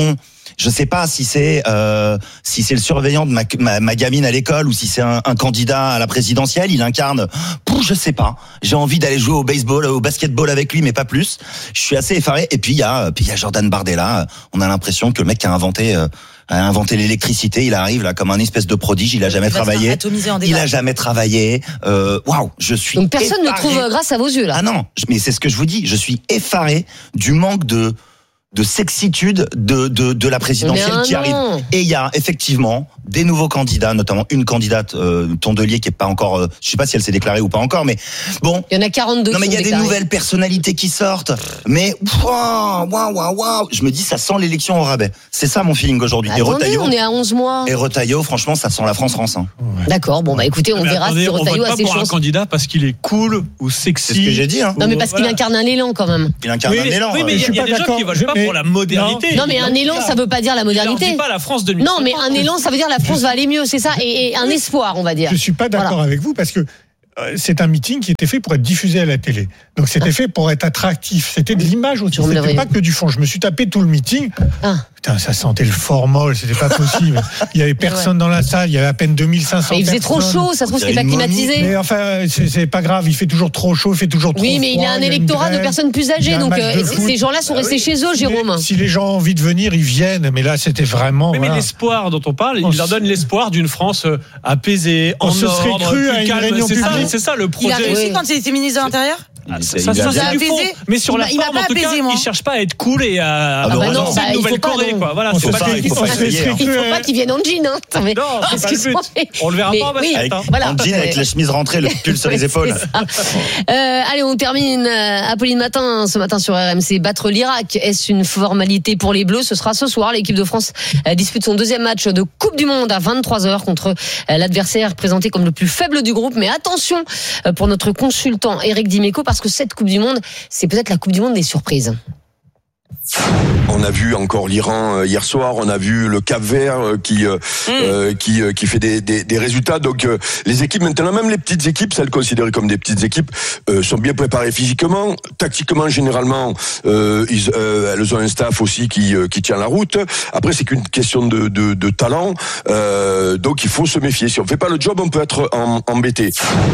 Je sais pas si c'est euh, si c'est le surveillant de ma, ma, ma gamine à l'école ou si c'est un, un candidat à la présidentielle. Il incarne, pouf, je sais pas. J'ai envie d'aller jouer au baseball, au basketball avec lui, mais pas plus. Je suis assez effaré. Et puis il y a puis il y a Jordan Bardella. On a l'impression que le mec qui a inventé euh, a inventé l'électricité. Il arrive là comme un espèce de prodige. Il a jamais il travaillé. Il a jamais travaillé. Waouh, wow, je suis. Donc personne effaré. ne trouve grâce à vos yeux là. Ah non, mais c'est ce que je vous dis. Je suis effaré du manque de de sexitude de, de, de la présidentielle qui arrive. Et il y a effectivement des nouveaux candidats, notamment une candidate euh, Tondelier qui est pas encore, euh, je sais pas si elle s'est déclarée ou pas encore, mais bon. Il y en a quarante-deux. Non mais il y a des déclarés. nouvelles personnalités qui sortent. Mais waouh, waouh, waouh, waouh. Je me dis ça sent l'élection au rabais. C'est ça mon feeling aujourd'hui. Attendez, et Retailleau, on est à onze mois. Et Retailleau, franchement, ça sent la France-France. Hein. D'accord. Bon bah écoutez, on mais verra attendez, si Retailleau a ses chances. On vote pas pour un candidat parce qu'il est cool ou sexy. C'est ce que j'ai dit. Hein. Non mais parce qu'il voilà. incarne un élan quand même. Il incarne oui, un élan. Oui mais il y a, y a des gens qui votent pas pour la modernité. Non mais un élan, ça veut pas dire la modernité. Pas la France deux mille cinquante. Non mais un élan, ça veut dire la France va aller mieux, c'est ça, et, et un espoir, on va dire. Je suis pas d'accord voilà. avec vous parce que c'est un meeting qui était fait pour être diffusé à la télé. Donc c'était ah. fait pour être attractif. C'était de l'image aussi. C'était pas que du fond. Je me suis tapé tout le meeting. Ah. Putain, ça sentait le formol. C'était pas possible. Il y avait personne ouais. dans la salle. Il y avait à peine deux mille cinq cents personnes. Il faisait trop chaud. Ça se trouve, c'était pas climatisé. Mais enfin, c'est, c'est pas grave. Il fait toujours trop chaud. Il fait toujours trop Oui, mais froid, il a un électorat de personnes plus âgées. Donc euh, ces gens-là sont restés chez eux, Jérôme. Si les gens ont envie de venir, ils viennent. Mais là, c'était vraiment. Mais, voilà. mais l'espoir dont on parle, il leur donne l'espoir d'une France apaisée, en on se serait ordre, cru à une calme. réunion C'est ça, publique. c'est ça le projet. Il a réussi quand il était ministre de l'Intérieur. Ah, ça, ça, ça, ça, du fond. Mais sur la forme, en tout cas, il cherche pas à être cool et à ah bah non, c'est une nouvelle Corée, quoi. Voilà, c'est pas il faut pas qu'ils viennent en jean, hein. Non, c'est pas le but. On le verra pas en basket. En jean avec la chemise rentrée, le pull sur les épaules. Allez, on termine. Apolline Matin, ce matin sur R M C, battre l'Irak. Est-ce une formalité pour les Bleus? Ce sera ce soir. L'équipe de France dispute son deuxième match de Coupe du Monde à vingt-trois heures contre l'adversaire présenté comme le plus faible du groupe. Mais attention pour notre consultant Eric Dimeco, parce que cette Coupe du Monde, c'est peut-être la Coupe du Monde des surprises. On a vu encore l'Iran hier soir, on a vu le Cap-Vert qui mmh. euh, qui qui fait des des, des résultats. Donc euh, les équipes maintenant, même les petites équipes, celles considérées comme des petites équipes, euh, sont bien préparées physiquement, tactiquement généralement. Euh, ils, euh, elles ont un staff aussi qui qui tient la route. Après, c'est qu'une question de de, de talent. Euh, donc il faut se méfier. Si on fait pas le job, on peut être en, embêté.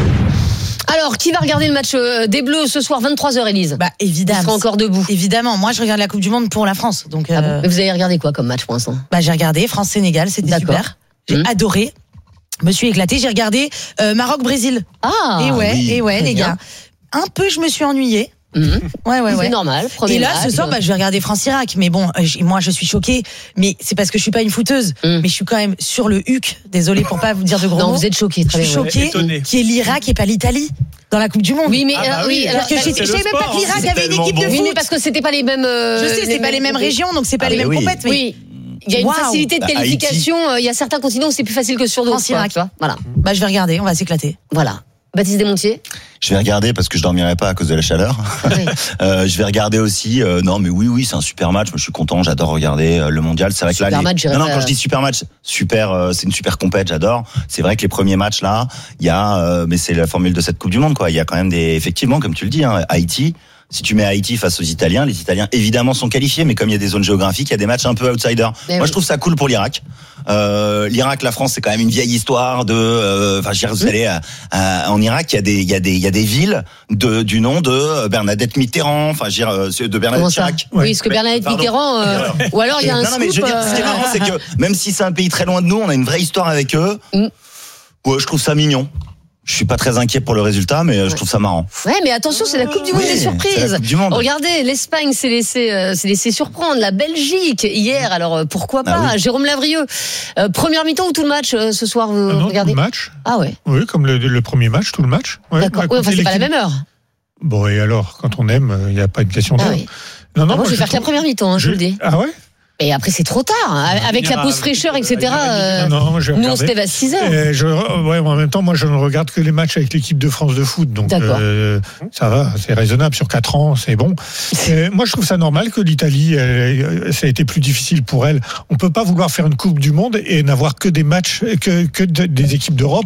Alors, qui va regarder le match des Bleus ce soir, vingt-trois heures, Élise? Bah, évidemment. Vous serez encore debout. Évidemment. Moi, je regarde la Coupe du Monde pour la France. Donc, euh... ah bon, mais vous avez regardé quoi comme match pour l'instant? Bah, j'ai regardé France-Sénégal, c'était D'accord. super. J'ai mmh. adoré. Je me suis éclatée. J'ai regardé euh, Maroc-Brésil. Ah! Et ouais, oui. et ouais, les bien. gars. Un peu, je me suis ennuyée. Mmh. Ouais, ouais, ouais. C'est normal. Et là, match, ce soir, bah, je vais regarder France-Irak. Mais bon, euh, moi, je suis choquée. Mais c'est parce que je suis pas une fouteuse. Mmh. Mais je suis quand même sur le huc. Désolée pour pas vous dire de gros non, mots. vous êtes choquée. Je suis choquée. Ouais. Qui est l'Irak et pas l'Italie dans la Coupe du Monde. Oui, mais ah bah euh, oui. Alors que je savais même pas que l'Irak avait une équipe de foot. Oui, mais parce que c'était pas les mêmes. Euh, je sais, c'est pas les mêmes régions, donc c'est pas ah les mêmes oui. compètes. Mais oui. Il y a une wow. facilité de qualification. Il bah, y a certains continents où c'est plus facile que sur d'autres. France-Irak, tu vois. Voilà. Bah, je vais regarder. On va s'éclater. Voilà. Baptiste Desmontiers. Je vais regarder parce que je dormirai pas à cause de la chaleur. Oui. euh, je vais regarder aussi. Euh, non, mais oui, oui, c'est un super match. Moi, je suis content. J'adore regarder euh, le mondial. C'est vrai super que là, match, les... non, non, quand je dis super match, super, euh, c'est une super compète. J'adore. C'est vrai que les premiers matchs là, il y a, euh, mais c'est la formule de cette Coupe du Monde, quoi. Il y a quand même des, effectivement, comme tu le dis, hein, Haïti. Si tu mets Haïti face aux Italiens, les Italiens évidemment sont qualifiés, mais comme il y a des zones géographiques, il y a des matchs un peu outsiders. Mais Moi, oui. je trouve ça cool pour l'Irak. Euh, L'Irak, la France, c'est quand même une vieille histoire de. Enfin, euh, je veux dire, vous allez à, à, en Irak, il y a des, il y a des, il y a des villes de du nom de Bernadette Mitterrand. Enfin, je veux dire, de Bernadette Chirac. Oui, parce que Bernadette mais, Mitterrand, euh, ou alors il y a un. Non, non, mais je veux dire, ce qui est marrant, c'est que même si c'est un pays très loin de nous, on a une vraie histoire avec eux. Mm. Ouais, je trouve ça mignon. Je suis pas très inquiet pour le résultat, mais ouais. je trouve ça marrant. Ouais, mais attention, c'est la Coupe du Monde oui, des surprises. Du monde. Regardez, l'Espagne s'est laissé, euh, s'est laissé surprendre. La Belgique hier, alors euh, pourquoi pas? Ah, oui. Jérôme Lavrieux, euh, première mi-temps ou tout le match euh, ce soir vous ah non, regardez? Tout le match. Ah ouais. Oui, comme le, le premier match, tout le match. Ouais, D'accord. Oui, enfin c'est pas la même heure. Bon et alors, quand on aime, il n'y a pas une question d'heure. Ah oui. Non, non. Ah, moi, je vais faire que la première mi-temps, hein, je... je le dis. Ah ouais. Et après, c'est trop tard. Avec la pause fraîcheur, et cetera. Euh, non, non, nous, on se lève à six heures. Je, ouais, en même temps, moi, je ne regarde que les matchs avec l'équipe de France de foot. Donc, euh, ça va, c'est raisonnable. Sur quatre ans, c'est bon. Et moi, je trouve ça normal que l'Italie, elle, ça a été plus difficile pour elle. On ne peut pas vouloir faire une Coupe du Monde et n'avoir que des matchs, que, que des équipes d'Europe.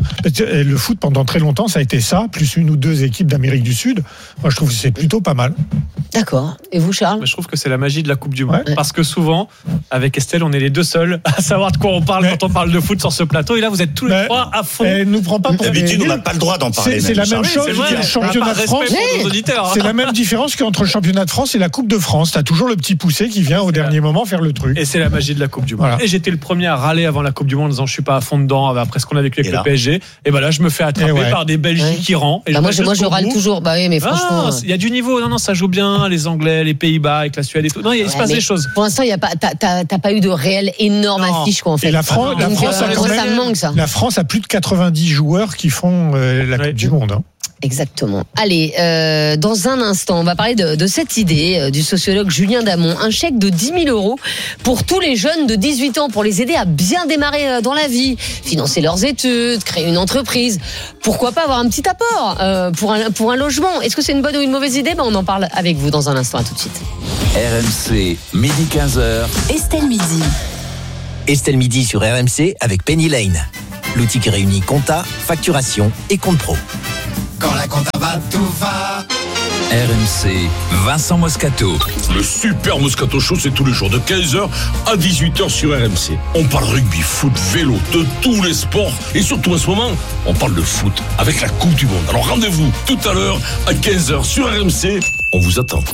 Le foot, pendant très longtemps, ça a été ça, plus une ou deux équipes d'Amérique du Sud. Moi, je trouve que c'est plutôt pas mal. D'accord. Et vous, Charles? Je trouve que c'est la magie de la Coupe du Monde. Ouais. Parce que souvent. Avec Estelle, on est les deux seuls à savoir de quoi on parle mais, quand on parle de foot sur ce plateau. Et là, vous êtes tous les trois à fond. Elle nous prend pas pour d'habitude, on n'a pas le droit d'en parler. C'est, c'est la même chose que le championnat de France. C'est la même différence qu'entre le championnat de France et la Coupe de France. T'as toujours le petit poussé qui vient au c'est dernier la... moment faire le truc. Et c'est la magie de la Coupe du Monde. Voilà. Et j'étais le premier à râler avant la Coupe du Monde en disant je suis pas à fond dedans après ce qu'on a vécu avec le P S G. Et ben là, je me fais attraper ouais. par des Belgiques qui rend. Bah moi, je, moi, je râle toujours. Bah oui, mais franchement. Il y a du niveau. Non, non, ça joue bien. Les Anglais, les Pays-Bas, avec la Suède et tout. Non, il se passe des choses. Pour l'instant, il y a pas, t'as pas eu de réelle énorme affiche quoi en fait. Et la France, la France a quand même, la France a plus de quatre-vingt-dix joueurs qui font la Coupe du Monde. Exactement. Allez, euh, dans un instant, on va parler de, de cette idée euh, du sociologue Julien Damon. Un chèque de dix mille euros pour tous les jeunes de dix-huit ans pour les aider à bien démarrer euh, dans la vie, financer leurs études, créer une entreprise. Pourquoi pas avoir un petit apport euh, pour, un, pour un logement. Est-ce que c'est une bonne ou une mauvaise idée? Ben, on en parle avec vous dans un instant. À tout de suite. R M C, midi quinze heures. Estelle Midi. Estelle Midi sur R M C avec Penny Lane. L'outil qui réunit compta, facturation et compte pro. Quand la compta va, tout va. R M C, Vincent Moscato. Le super Moscato Show, c'est tous les jours de quinze heures à dix-huit heures sur R M C. On parle rugby, foot, vélo, de tous les sports. Et surtout, à ce moment, on parle de foot avec la Coupe du Monde. Alors rendez-vous tout à l'heure à quinze heures sur R M C. On vous attend.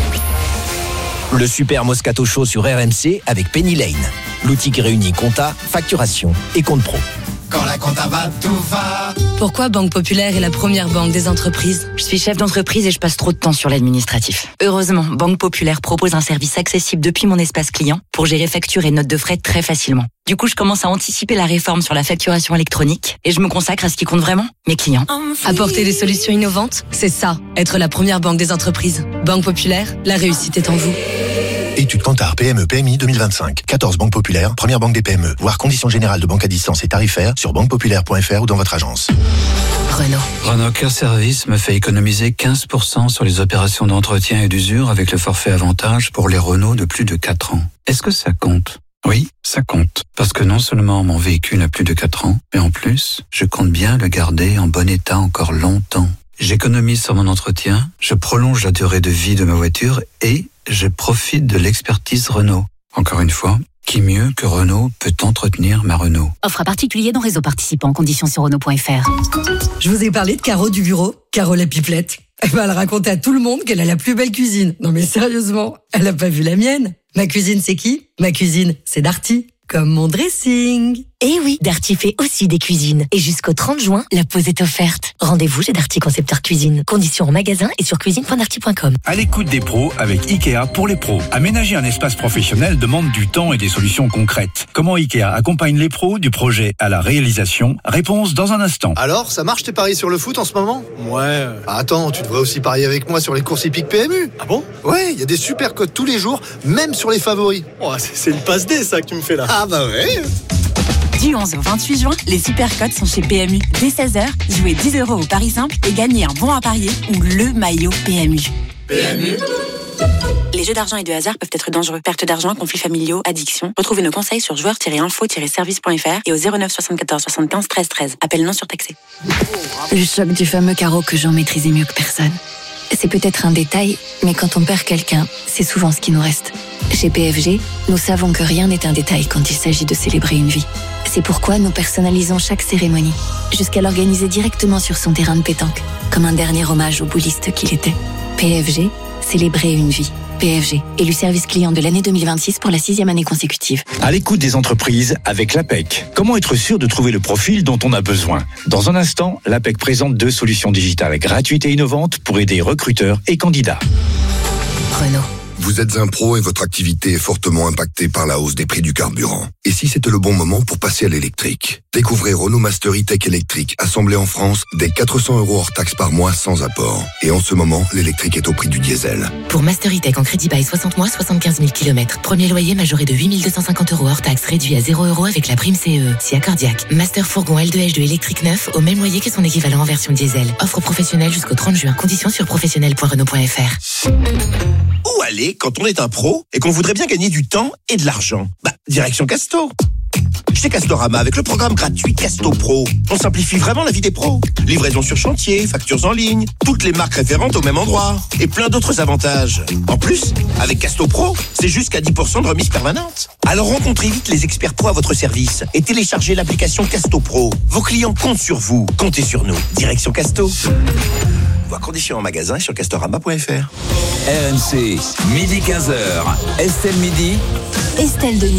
Le super Moscato Show sur R M C avec Penny Lane. L'outil qui réunit compta, facturation et compte pro. Quand la compta va, tout va. Pourquoi Banque Populaire est la première banque des entreprises? Je suis chef d'entreprise et je passe trop de temps sur l'administratif. Heureusement, Banque Populaire propose un service accessible depuis mon espace client pour gérer factures et notes de frais très facilement. Du coup, je commence à anticiper la réforme sur la facturation électronique et je me consacre à ce qui compte vraiment, mes clients. Apporter des solutions innovantes, c'est ça, être la première banque des entreprises. Banque Populaire, la réussite est en vous. Étude Kantar P M E P M I deux mille vingt-cinq. quatorze banques populaires, première banque des P M E. Voir conditions générales de banque à distance et tarifaires sur banque populaire point f r ou dans votre agence. Renault. Renault Care Service me fait économiser quinze pour cent sur les opérations d'entretien et d'usure avec le forfait avantage pour les Renault de plus de quatre ans. Est-ce que ça compte? Oui, ça compte. Parce que non seulement mon véhicule a plus de quatre ans, mais en plus, je compte bien le garder en bon état encore longtemps. J'économise sur mon entretien, je prolonge la durée de vie de ma voiture et je profite de l'expertise Renault. Encore une fois, qui mieux que Renault peut entretenir ma Renault? Offre à particulier dans réseau participant, conditions sur Renault point f r. Je vous ai parlé de Caro du bureau, Caro la pipelette. Elle va le raconter à tout le monde qu'elle a la plus belle cuisine. Non mais sérieusement, elle a pas vu la mienne. Ma cuisine c'est qui? Ma cuisine c'est Darty. Comme mon dressing. Eh oui, Darty fait aussi des cuisines. Et jusqu'au trente juin, la pause est offerte. Rendez-vous chez Darty Concepteur Cuisine. Conditions en magasin et sur cuisine point darty point com. À l'écoute des pros avec Ikea pour les pros. Aménager un espace professionnel demande du temps et des solutions concrètes. Comment Ikea accompagne les pros du projet à la réalisation? Réponse dans un instant. Alors, ça marche tes paris sur le foot en ce moment? Ouais. Ah, attends, tu devrais aussi parier avec moi sur les courses hippiques P M U. Ah bon? Ouais, il y a des super codes tous les jours, même sur les favoris. Oh, c'est une passe D ça que tu me fais là. Ah bah ouais. Du onze au vingt-huit juin, les supercotes sont chez P M U. Dès seize heures, jouez dix euros au pari simple et gagnez un bon à parier ou le maillot P M U. P M U. Les jeux d'argent et de hasard peuvent être dangereux. Perte d'argent, conflits familiaux, addiction. Retrouvez nos conseils sur joueurs tiret info tiret service point f r et au zéro neuf soixante-quatorze soixante-quinze treize treize. Appel non surtaxé. Le choc du fameux carreau que j'en maîtrisais mieux que personne. C'est peut-être un détail, mais quand on perd quelqu'un, c'est souvent ce qui nous reste. Chez P F G, nous savons que rien n'est un détail quand il s'agit de célébrer une vie. C'est pourquoi nous personnalisons chaque cérémonie, jusqu'à l'organiser directement sur son terrain de pétanque, comme un dernier hommage au bouliste qu'il était. P F G, célébrer une vie. P F G, élu service client de l'année deux mille vingt-six pour la sixième année consécutive. À l'écoute des entreprises avec l'A P E C. Comment être sûr de trouver le profil dont on a besoin? Dans un instant, l'A P E C présente deux solutions digitales gratuites et innovantes pour aider recruteurs et candidats. Renault. Vous êtes un pro et votre activité est fortement impactée par la hausse des prix du carburant. Et si c'était le bon moment pour passer à l'électrique? Découvrez Renault Master E-Tech électrique, assemblé en France, dès quatre cents euros hors taxe par mois sans apport. Et en ce moment, l'électrique est au prix du diesel. Pour Master E-Tech en crédit bail soixante mois, soixante-quinze mille kilomètres. Premier loyer majoré de huit mille deux cent cinquante euros hors taxe, réduit à zéro euros avec la prime C E E. Si accordiaque. Master Fourgon L deux H deux électrique neuf, au même loyer que son équivalent en version diesel. Offre professionnelle jusqu'au trente juin. Conditions sur professionnel point renault point f r. Où aller quand on est un pro et qu'on voudrait bien gagner du temps et de l'argent? Bah, direction Casto. Chez Castorama, avec le programme gratuit Casto Pro, on simplifie vraiment la vie des pros. Livraison sur chantier, factures en ligne, toutes les marques référentes au même endroit et plein d'autres avantages. En plus, avec Casto Pro, c'est jusqu'à dix pour cent de remise permanente. Alors rencontrez vite les experts pro à votre service et téléchargez l'application Casto Pro. Vos clients comptent sur vous, comptez sur nous. Direction Casto. Voir conditions en magasin et sur castorama point f r. R M C, midi quinze heures. Estelle Midi. Estelle Denis.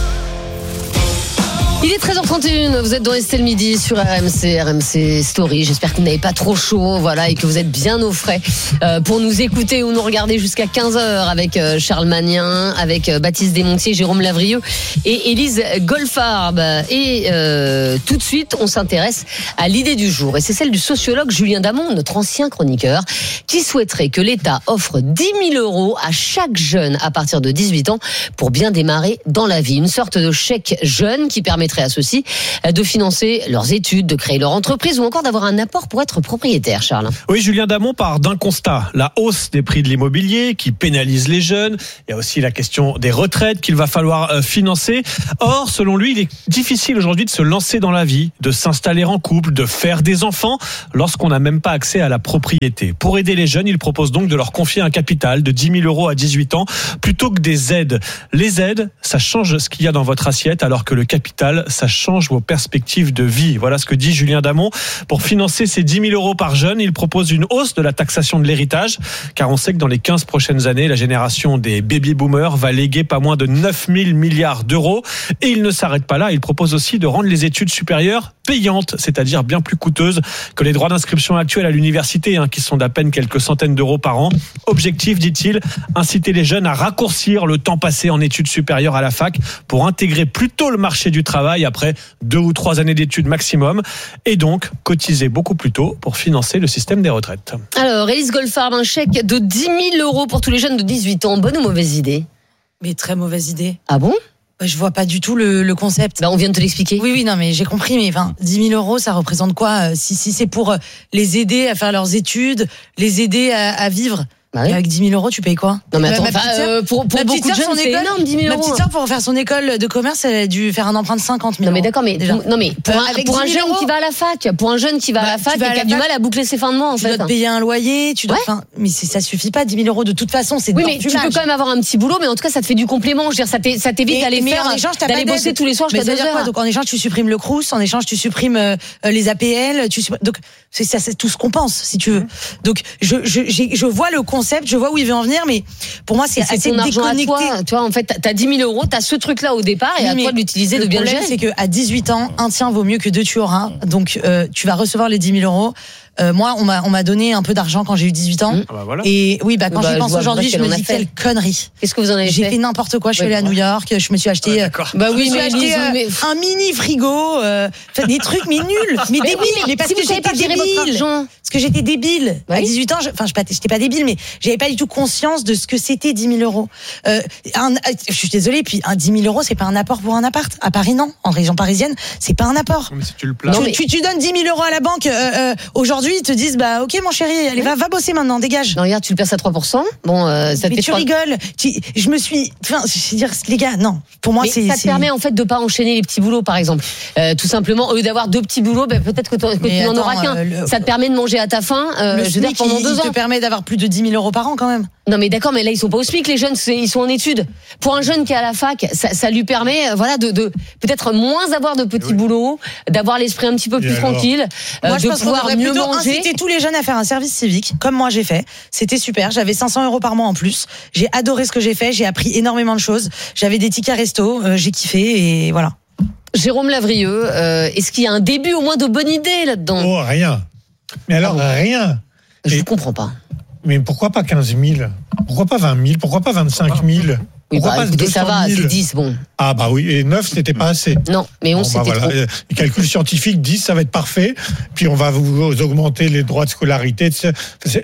Il est treize heures trente et une, vous êtes dans Estelle Midi sur R M C, R M C Story. J'espère que vous n'avez pas trop chaud, voilà, et que vous êtes bien au frais euh, pour nous écouter ou nous regarder jusqu'à quinze heures avec euh, Charles Magnin, avec euh, Baptiste Desmontiers, Jérôme Lavrieux et Élise Goldfarb. Et euh, tout de suite, on s'intéresse à l'idée du jour. Et c'est celle du sociologue Julien Damon, notre ancien chroniqueur, qui souhaiterait que l'État offre dix mille euros à chaque jeune à partir de dix-huit ans pour bien démarrer dans la vie. Une sorte de chèque jeune qui permettrait à ceux-ci de financer leurs études, de créer leur entreprise ou encore d'avoir un apport pour être propriétaire, Charles. Oui, Julien Damon part d'un constat, la hausse des prix de l'immobilier qui pénalise les jeunes. Il y a aussi la question des retraites qu'il va falloir financer. Or, selon lui, il est difficile aujourd'hui de se lancer dans la vie, de s'installer en couple, de faire des enfants lorsqu'on n'a même pas accès à la propriété. Pour aider les jeunes, il propose donc de leur confier un capital de dix mille euros à dix-huit ans plutôt que des aides. Les aides, ça change ce qu'il y a dans votre assiette alors que le capital, ça change vos perspectives de vie. Voilà ce que dit Julien Damon. Pour financer ces dix mille euros par jeune, il propose une hausse de la taxation de l'héritage, car on sait que dans les quinze prochaines années, la génération des baby-boomers va léguer pas moins de neuf mille milliards d'euros. Et il ne s'arrête pas là, il propose aussi de rendre les études supérieures payantes, c'est-à-dire bien plus coûteuses que les droits d'inscription actuels à l'université, hein, qui sont d'à peine quelques centaines d'euros par an. Objectif, dit-il, inciter les jeunes à raccourcir le temps passé en études supérieures à la fac pour intégrer plus tôt le marché du travail après deux ou trois années d'études maximum et donc cotiser beaucoup plus tôt pour financer le système des retraites. Alors, Élise Goldfarb, un chèque de dix mille euros pour tous les jeunes de dix-huit ans. Bonne ou mauvaise idée ? Mais très mauvaise idée. Ah bon ? Je vois pas du tout le, le concept. Bah, on vient de te l'expliquer. Oui, oui, non, mais j'ai compris. Mais enfin, dix mille euros, ça représente quoi ? Si, si c'est pour les aider à faire leurs études, les aider à, à vivre. Bah oui. Avec dix mille euros, tu payes quoi ? Non mais attends, enfin, euh, pour, pour beaucoup de jeunes, c'est école, énorme, dix mille euros. Ma petite sœur, pour faire son école de commerce, elle a dû faire un emprunt de cinquante mille. Non mais d'accord, mais déjà. non mais pour, euh, un, pour un jeune euros, qui va à la fac, pour un jeune qui va bah, à la fac et qui a fac, du mal à boucler ses fins de mois, en tu fait. Tu dois te payer un loyer, tu dois. Ouais. Enfin, mais c'est, ça suffit pas, dix mille euros de toute façon, c'est. Oui, mais tu peux quand même avoir un petit boulot, mais en tout cas, ça te fait du complément. Je veux dire, ça t'évite d'aller faire, d'aller bosser tous les soirs jusqu'à deux heures. Donc en échange, tu supprimes le Crous, en échange, tu supprimes les A P L, donc c'est ça, c'est tout ce qu'on pense, si tu veux. Donc je je je vois le concept, je vois où il veut en venir, mais pour moi, c'est, c'est assez déconnecté. Toi, tu vois, en fait, t'as dix mille euros, t'as ce truc-là au départ, et oui, à toi de l'utiliser, de bien le gérer. Le problème, c'est qu'à dix-huit ans, un tien vaut mieux que deux tu auras. Donc, euh, tu vas recevoir les dix mille euros. Euh, moi, on m'a, on m'a donné un peu d'argent quand j'ai eu dix-huit ans. Ah bah voilà. Et oui, bah, quand bah, j'y pense aujourd'hui, je me dis fait. quelle connerie. Qu'est-ce que vous en avez j'ai fait? J'ai fait n'importe quoi. Je suis oui, allée à New York. Je me suis acheté. Ah, bah oui, je me mais suis acheté euh, mais... un mini frigo. Euh, des trucs, mais nuls. Mais, mais débiles. Oui, mais, mais parce si que j'étais débile. Parce que j'étais débile. Oui. À dix-huit ans, enfin, je, j'étais pas débile, mais j'avais pas du tout conscience de ce que c'était dix mille euros. Euh, un, je suis désolée. Puis, un dix mille euros, c'est pas un apport pour un appart. À Paris, non. En région parisienne, c'est pas un apport. Mais si tu le places. Tu, mais... tu, tu donnes dix mille euros à la banque. Euh, euh, aujourd'hui, ils te disent, bah, ok, mon chéri, allez, va, va bosser maintenant, dégage. Non, regarde, tu le places à trois pour cent. Bon, euh, ça te mais fait tu trois... rigoles. Tu, je me suis, enfin, je veux dire, les gars, non. Pour moi, mais c'est. Ça te c'est... permet en fait de pas enchaîner les petits boulots, par exemple. Euh, tout simplement, au lieu d'avoir deux petits boulots, ben, peut-être que, que tu n'en auras qu'un. Euh, le... Ça te permet de manger à ta faim. Euh, le je veux dire, pendant il, deux il ans. Ça te permet d'avoir plus de dix mille euros par an, quand même. Non, mais d'accord, mais là, ils sont pas au SMIC, les jeunes, c'est, ils sont en études. Pour un jeune qui est à la fac, ça, ça lui permet, voilà, de, de peut-être moins avoir de petits oui. boulots, d'avoir l'esprit un petit peu plus tranquille, euh, moi, de pouvoir mieux manger. Inciter tous les jeunes à faire un service civique, comme moi j'ai fait. C'était super. J'avais cinq cents euros par mois en plus. J'ai adoré ce que j'ai fait. J'ai appris énormément de choses. J'avais des tickets resto. Euh, j'ai kiffé et voilà. Jérôme Lavrieux, euh, est-ce qu'il y a un début au moins de bonne idée là-dedans? Oh, rien. Mais alors, ah bon. rien. Je ne comprends pas. Mais pourquoi pas quinze mille? Pourquoi pas vingt mille? Pourquoi pas vingt-cinq mille? Oui, bah, pas écoutez, ça va, c'est dix, bon. Ah bah oui, et neuf, c'était pas assez. Non, mais on bon, c'était bah, voilà. trop. Les calculs scientifiques, dix, ça va être parfait. Puis on va vous augmenter les droits de scolarité. C'est,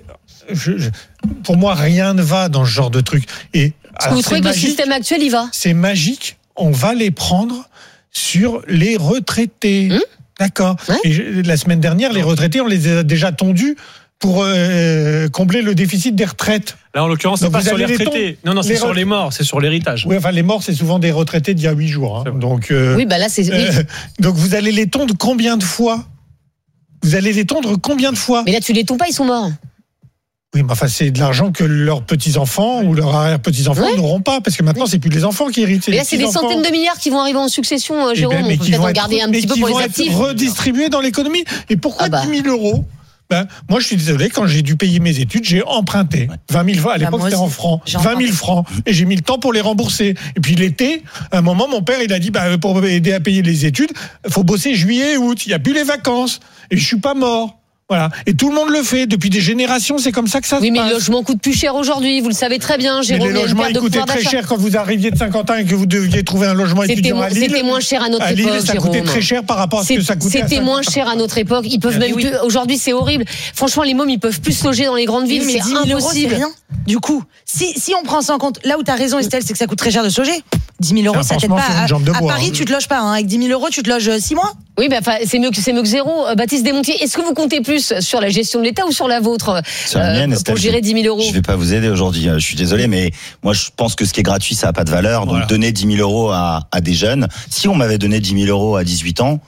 je, je, pour moi, rien ne va dans ce genre de truc. Et alors, vous trouvez que magique, le système actuel, il va? C'est magique, on va les prendre sur les retraités. Hum? D'accord. Ouais. Et la semaine dernière, les retraités, on les a déjà tondus pour euh, combler le déficit des retraites. Là, en l'occurrence, c'est Donc, pas vous sur les allez les retraités. tons- Non, non, c'est les sur re- les morts, c'est sur l'héritage. Oui, enfin, les morts, c'est souvent des retraités d'il y a huit jours. Hein. Donc, euh, Oui, bah là, c'est. oui. euh, donc, vous allez les tondre combien de fois Vous allez les tondre combien de fois Mais là, tu les tonds pas, ils sont morts. Oui, mais enfin, c'est de l'argent que leurs petits-enfants ou leurs arrière-petits-enfants Ouais. n'auront pas, parce que maintenant, c'est plus les enfants qui héritent. Mais les là, c'est des petits-enfants. centaines de milliards qui vont arriver en succession, euh, Eh Jérôme. ben, mais On peut qui peut-être vont en être- garder un mais petit peu qui pour vont les être actifs. redistribués dans l'économie. Et pourquoi Ah bah. dix mille euros ben, moi, je suis désolé, quand j'ai dû payer mes études, j'ai emprunté vingt mille francs. À l'époque, Bah, moi c'était en aussi. francs. J'ai vingt mille emprunté. francs. Et j'ai mis le temps pour les rembourser. Et puis, l'été, à un moment, mon père, il a dit, bah, pour aider à payer les études, il faut bosser juillet et août. Il n'y a plus les vacances. Et je suis pas mort. Voilà. Et tout le monde le fait. Depuis des générations, c'est comme ça que ça Oui, se mais passe. le logement coûte plus cher aujourd'hui, vous le savez très bien, Mais Jérôme. les il y a une logements, perte ils de coûtaient pouvoir très d'achat. cher quand vous arriviez de Saint-Quentin et que vous deviez trouver un logement C'était étudiant mo- à Lille. c'était moins cher à notre À Lille, époque, ça coûtait Jérôme. très cher par rapport à ce que ça coûtait à C'était moins Saint-Quentin. cher à notre époque. Ils peuvent Mais même oui. plus. Aujourd'hui, c'est horrible. Franchement, les mômes, ils peuvent plus se loger dans les grandes villes. Oui, mais C'est dix mille euros, c'est impossible. rien. Du coup, si, si on prend ça en compte, là où tu as raison, Estelle, c'est que ça coûte très cher de se loger. dix mille euros, Enfin, ça t'aide franchement, pas. c'est une À, jambe de à bois, Paris, hein. tu te loges pas. Hein. Avec dix mille euros, tu te loges six mois. Oui, bah, enfin, c'est mieux que c'est mieux que zéro. Euh, Baptiste Desmontiers, est-ce que vous comptez plus sur la gestion de l'État ou sur la vôtre Sur la euh, mienne, pour Estelle, gérer je- dix mille euros? Je vais pas vous aider aujourd'hui. Je suis désolé, mais moi, je pense que ce qui est gratuit, ça a pas de valeur. Donc, Voilà. donner dix mille euros à, à des jeunes. Si on m'avait donné dix mille euros à dix-huit ans,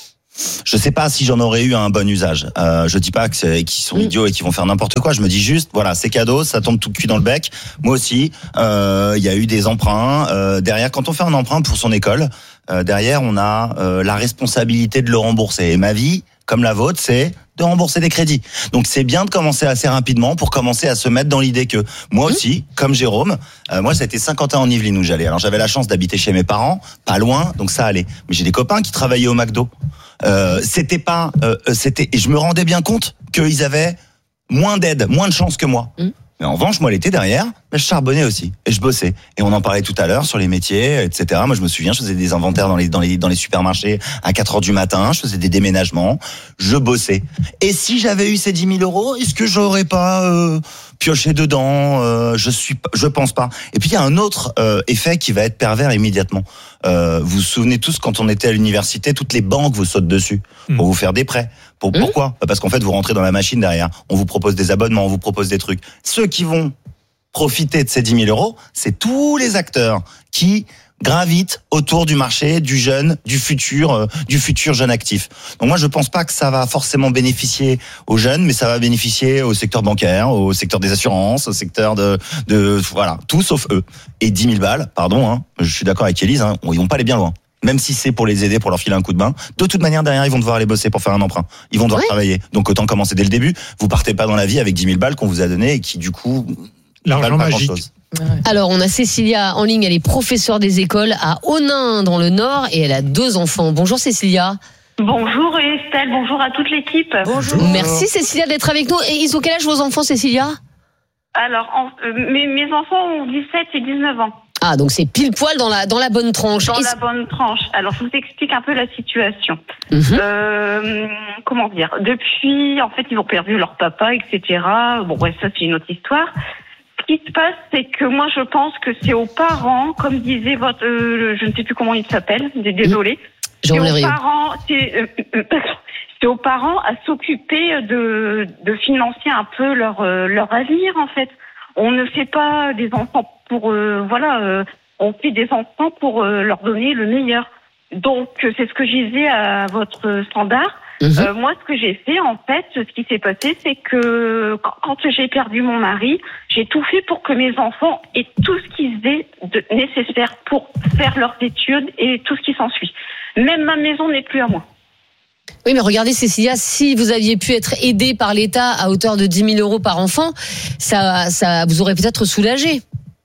je sais pas si j'en aurais eu un bon usage. Euh, je dis pas que c'est, qu'ils sont Mm. idiots et qu'ils vont faire n'importe quoi. Je me dis juste, voilà, c'est cadeau, ça tombe tout cuit dans le bec. Moi aussi, euh, il y a eu des emprunts. Euh, derrière, quand on fait un emprunt pour son école, euh, derrière, on a euh, la responsabilité de le rembourser. Et ma vie, comme la vôtre, c'est de rembourser des crédits. Donc c'est bien de commencer assez rapidement pour commencer à se mettre dans l'idée que moi aussi, comme Jérôme, euh, moi c'était Saint-Quentin en Yvelines où j'allais. Alors j'avais la chance d'habiter chez mes parents, pas loin, donc ça allait. Mais j'ai des copains qui travaillaient au McDo. Euh, c'était pas, euh, c'était, et je me rendais bien compte qu'ils avaient moins d'aide, moins de chance que moi. Mmh. Mais en revanche, moi, l'été derrière, je charbonnais aussi et je bossais. Et on en parlait tout à l'heure sur les métiers, et cetera. Moi, je me souviens, je faisais des inventaires dans les dans les dans les supermarchés à quatre heures du matin. Je faisais des déménagements, je bossais. Et si j'avais eu ces dix mille euros, est-ce que j'aurais pas euh, pioché dedans euh, Je suis, pas- je pense pas. Et puis il y a un autre euh, effet qui va être pervers immédiatement. Euh, vous vous souvenez tous quand on était à l'université, toutes les banques vous sautent dessus pour vous faire des prêts. Pour, Mmh. Pourquoi Parce qu'en fait, vous rentrez dans la machine derrière. On vous propose des abonnements, on vous propose des trucs. Ceux qui vont profiter de ces dix mille euros, c'est tous les acteurs qui gravitent autour du marché, du jeune, du futur, euh, du futur jeune actif. Donc moi, je pense pas que ça va forcément bénéficier aux jeunes, mais ça va bénéficier au secteur bancaire, au secteur des assurances, au secteur de, de voilà, tout sauf eux. Et dix mille balles, pardon, hein, je suis d'accord avec Élise, hein, ils vont pas aller bien loin. Même si c'est pour les aider, pour leur filer un coup de main, de toute manière, derrière, ils vont devoir aller bosser pour faire un emprunt. Ils vont devoir Oui. travailler. Donc autant commencer dès le début. Vous partez pas dans la vie avec dix mille balles qu'on vous a donné et qui, du coup, L'argent valent pas magique. grand-chose. Alors, on a Cécilia en ligne, elle est professeure des écoles à Onnain, dans le Nord, et elle a deux enfants. Bonjour Cécilia. Bonjour Estelle, bonjour à toute l'équipe. Bonjour. Merci Cécilia d'être avec nous. Et ils ont quel âge vos enfants, Cécilia? Alors, en- euh, mes, mes enfants ont dix-sept et dix-neuf ans. Ah, donc c'est pile poil dans la, dans la bonne tranche. Dans Et- la bonne tranche. Alors, je vous explique un peu la situation. Mhm. Euh, comment dire Depuis, en fait, ils ont perdu leur papa, et cetera. Bon, ouais, ça, c'est une autre histoire. Ce qui se passe, c'est que moi, je pense que c'est aux parents, comme disait votre... euh, le- je ne sais plus comment il s'appelle, d- désolé. Jean C'est aux Lerio. parents... C'est, euh, euh, c'est aux parents à s'occuper de, de financer un peu leur, euh, leur avenir, en fait. On ne fait pas des enfants pour... euh, voilà, euh, on fait des enfants pour euh, leur donner le meilleur. Donc, euh, c'est ce que je disais à votre standard. Mhm. Euh, moi, ce que j'ai fait, en fait, ce qui s'est passé, c'est que quand, quand j'ai perdu mon mari, j'ai tout fait pour que mes enfants aient tout ce qu'ils aient de nécessaire pour faire leurs études et tout ce qui s'ensuit. Même ma maison n'est plus à moi. Oui, mais regardez, Cécilia, si vous aviez pu être aidé par l'État à hauteur de dix mille euros par enfant, ça, ça vous aurait peut-être soulagé.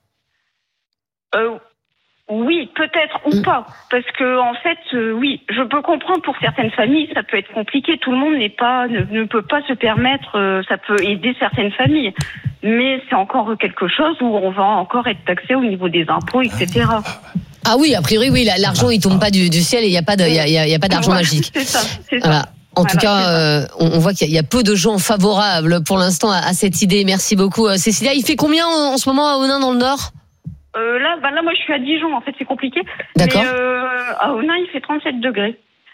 Euh, oui, peut-être ou pas, parce que en fait, euh, oui, je peux comprendre pour certaines familles, ça peut être compliqué. Tout le monde n'est pas, ne, ne peut pas se permettre. euh, ça peut aider certaines familles, mais c'est encore quelque chose où on va encore être taxé au niveau des impôts, et cetera. Ah oui, a priori, oui, la- l'argent, il tombe pas du, du ciel et il n'y a pas de, il y a, il y a- il y a pas d'argent Voilà, magique. C'est ça, c'est ça. Voilà. En Voilà, tout c'est cas, ça. euh, on, on voit qu'il y, a- il y a peu de gens favorables pour l'instant à, à cette idée. Merci beaucoup, euh, Cécilia. Il fait combien en, en ce moment à Onnain dans le Nord? Euh, là, bah là, moi, je suis à Dijon. En fait, c'est compliqué. D'accord. Mais euh, à Onnain, il fait trente-sept degrés.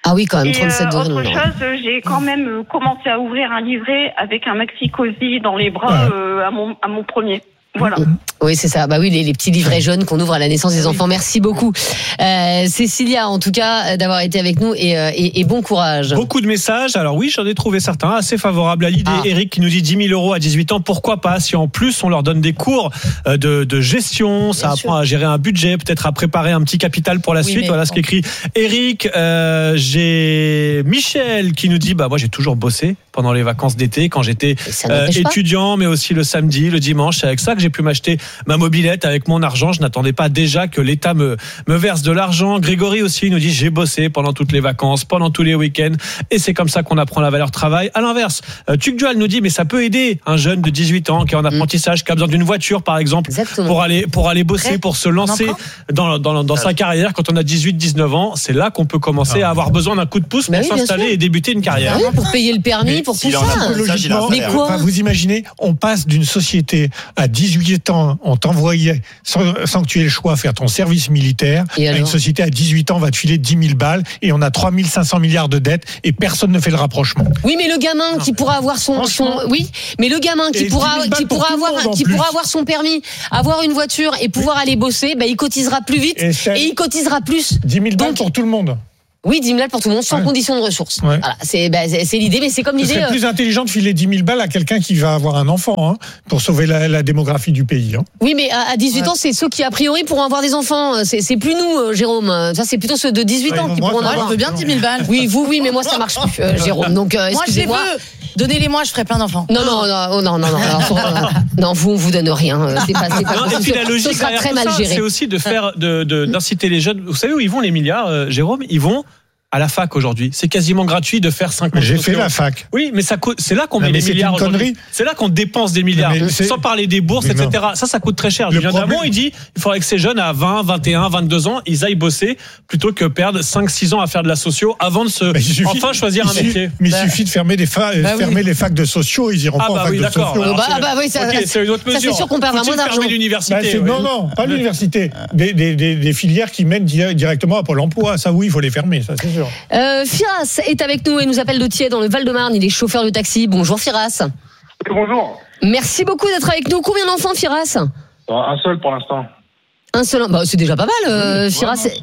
Ah oui, quand même, Et, trente-sept euh, degrés. autre non. chose, j'ai quand même euh, commencé à ouvrir un livret avec un maxi-cosy dans les bras euh, à, mon, à mon premier. Voilà. Oui, c'est ça. Bah oui, les, les petits livrets jaunes qu'on ouvre à la naissance des enfants. Merci beaucoup, euh, Cécilia, en tout cas, d'avoir été avec nous et, euh, et, et bon courage. Beaucoup de messages. Alors oui, j'en ai trouvé certains assez favorables à l'idée. Ah. Eric qui nous dit dix mille euros à dix-huit ans, pourquoi pas? Si en plus on leur donne des cours de, de gestion, ça Bien apprend sûr. à gérer un budget, peut-être à préparer un petit capital pour la Oui, suite. mais Voilà bon. ce qu'écrit Eric. Euh, j'ai Michel qui nous dit bah moi j'ai toujours bossé pendant les vacances d'été quand j'étais ça euh, n'empêche pas. étudiant, mais aussi le samedi, le dimanche. C'est avec ça que j'ai pu m'acheter ma mobilette avec mon argent. Je n'attendais pas déjà que l'État me, me verse de l'argent. Grégory aussi nous dit j'ai bossé pendant toutes les vacances, pendant tous les week-ends, et c'est comme ça qu'on apprend la valeur travail. À l'inverse, euh, Tuc Dual nous dit mais ça peut aider un jeune de dix-huit ans qui est en apprentissage, qui a besoin d'une voiture par exemple, Exactement. pour aller pour aller bosser, Prêt pour se lancer dans, dans, dans sa carrière. Quand on a dix-huit dix-neuf ans, c'est là qu'on peut commencer à avoir besoin d'un coup de pouce Bah pour oui, bien s'installer sûr. et débuter une carrière. Ah oui, pour payer le permis, Mais pour tout s'il en a ça. pas, Logiquement, Mais quoi enfin, vous imaginez, on passe d'une société à dix-huit ans, on t'envoyait, sans, sans que tu aies le choix, faire ton service militaire, Et à alors une société à dix-huit ans, on va te filer dix mille balles, et on a trois mille cinq cents milliards de dettes, et personne ne fait le rapprochement. Oui, mais le gamin qui pourra avoir son, son, oui, mais le gamin qui Et pourra, dix mille balles qui pour pourra tout le avoir, monde, en qui plus. pourra avoir son permis, avoir une voiture et pouvoir aller bosser, bah, il cotisera plus vite Et et, c'est- il cotisera plus. dix mille balles Donc- pour tout le monde. Oui, dix mille balles pour tout le monde, sans Ouais. condition de ressources. Ouais. Voilà, c'est, bah, c'est, c'est l'idée, mais c'est comme Ce l'idée. serait euh, plus intelligent de filer dix mille balles à quelqu'un qui va avoir un enfant, hein, pour sauver la, la démographie du pays. Hein. Oui, mais à, à dix-huit Ouais. ans, c'est ceux qui, a priori, pourront avoir des enfants. C'est, c'est plus nous, euh, Jérôme. Ça, c'est plutôt ceux de dix-huit Ouais, ans qui moi, pourront en ça va. avoir. Je veux bien dix mille balles. Oui, vous, oui, mais moi, ça marche plus, euh, Jérôme. Donc, euh, Moi, je les excusez-moi. veux. Donnez-les-moi, je ferai plein d'enfants. Non, non, non, non, non, non, alors, faut- euh, non, vous, on vous donne rien. euh, C'est pas, c'est pas Non, et possible. puis la Ce logique sera derrière très tout mal ça, géré. c'est aussi de faire, de, de- d'inciter les jeunes. Vous savez où ils vont les milliards, euh, Jérôme? Ils vont à la fac aujourd'hui. C'est quasiment gratuit de faire cinq ans. J'ai de fait sociaux. la fac. Oui, mais ça coûte, c'est là qu'on Non, met mais les c'est milliards une aujourd'hui. connerie. C'est là qu'on dépense des milliards. Non, mais c'est- Sans parler des bourses, Mais non. et cetera. Ça, ça coûte très cher. Le Julien problème- Damon, il dit, il faudrait que ces jeunes à vingt, vingt et un, vingt-deux ans, ils aillent bosser plutôt que perdre cinq, six ans à faire de la socio avant de se, Mais il suffit- enfin choisir il un suffit- métier. Mais il Bah. suffit de fermer, des fa- Bah oui. fermer les facs de sociaux, ils iront Ah pas en bah fac oui, de d'accord. sociaux. Alors, bah, c'est- ah bah oui, ça- ok, c'est une autre ça, c'est mesure. sûr qu'on perd Faut-il vraiment d'argent. fermer l'université, Bah, c'est- oui. Non, non, pas l'université. Des, des, des, des filières qui mènent di- directement à Pôle emploi. Ça, oui, il faut les fermer, ça, c'est sûr. Euh, Firas est avec nous et nous appelle de Thiers dans le Val-de-Marne. Il est chauffeur de taxi. Bonjour Firas. Bonjour. Merci beaucoup d'être avec nous. Combien d'enfants, Firas? Un seul pour l'instant. Un seul. Bah, c'est déjà pas mal, euh, Ouais, Firas. non, c'est-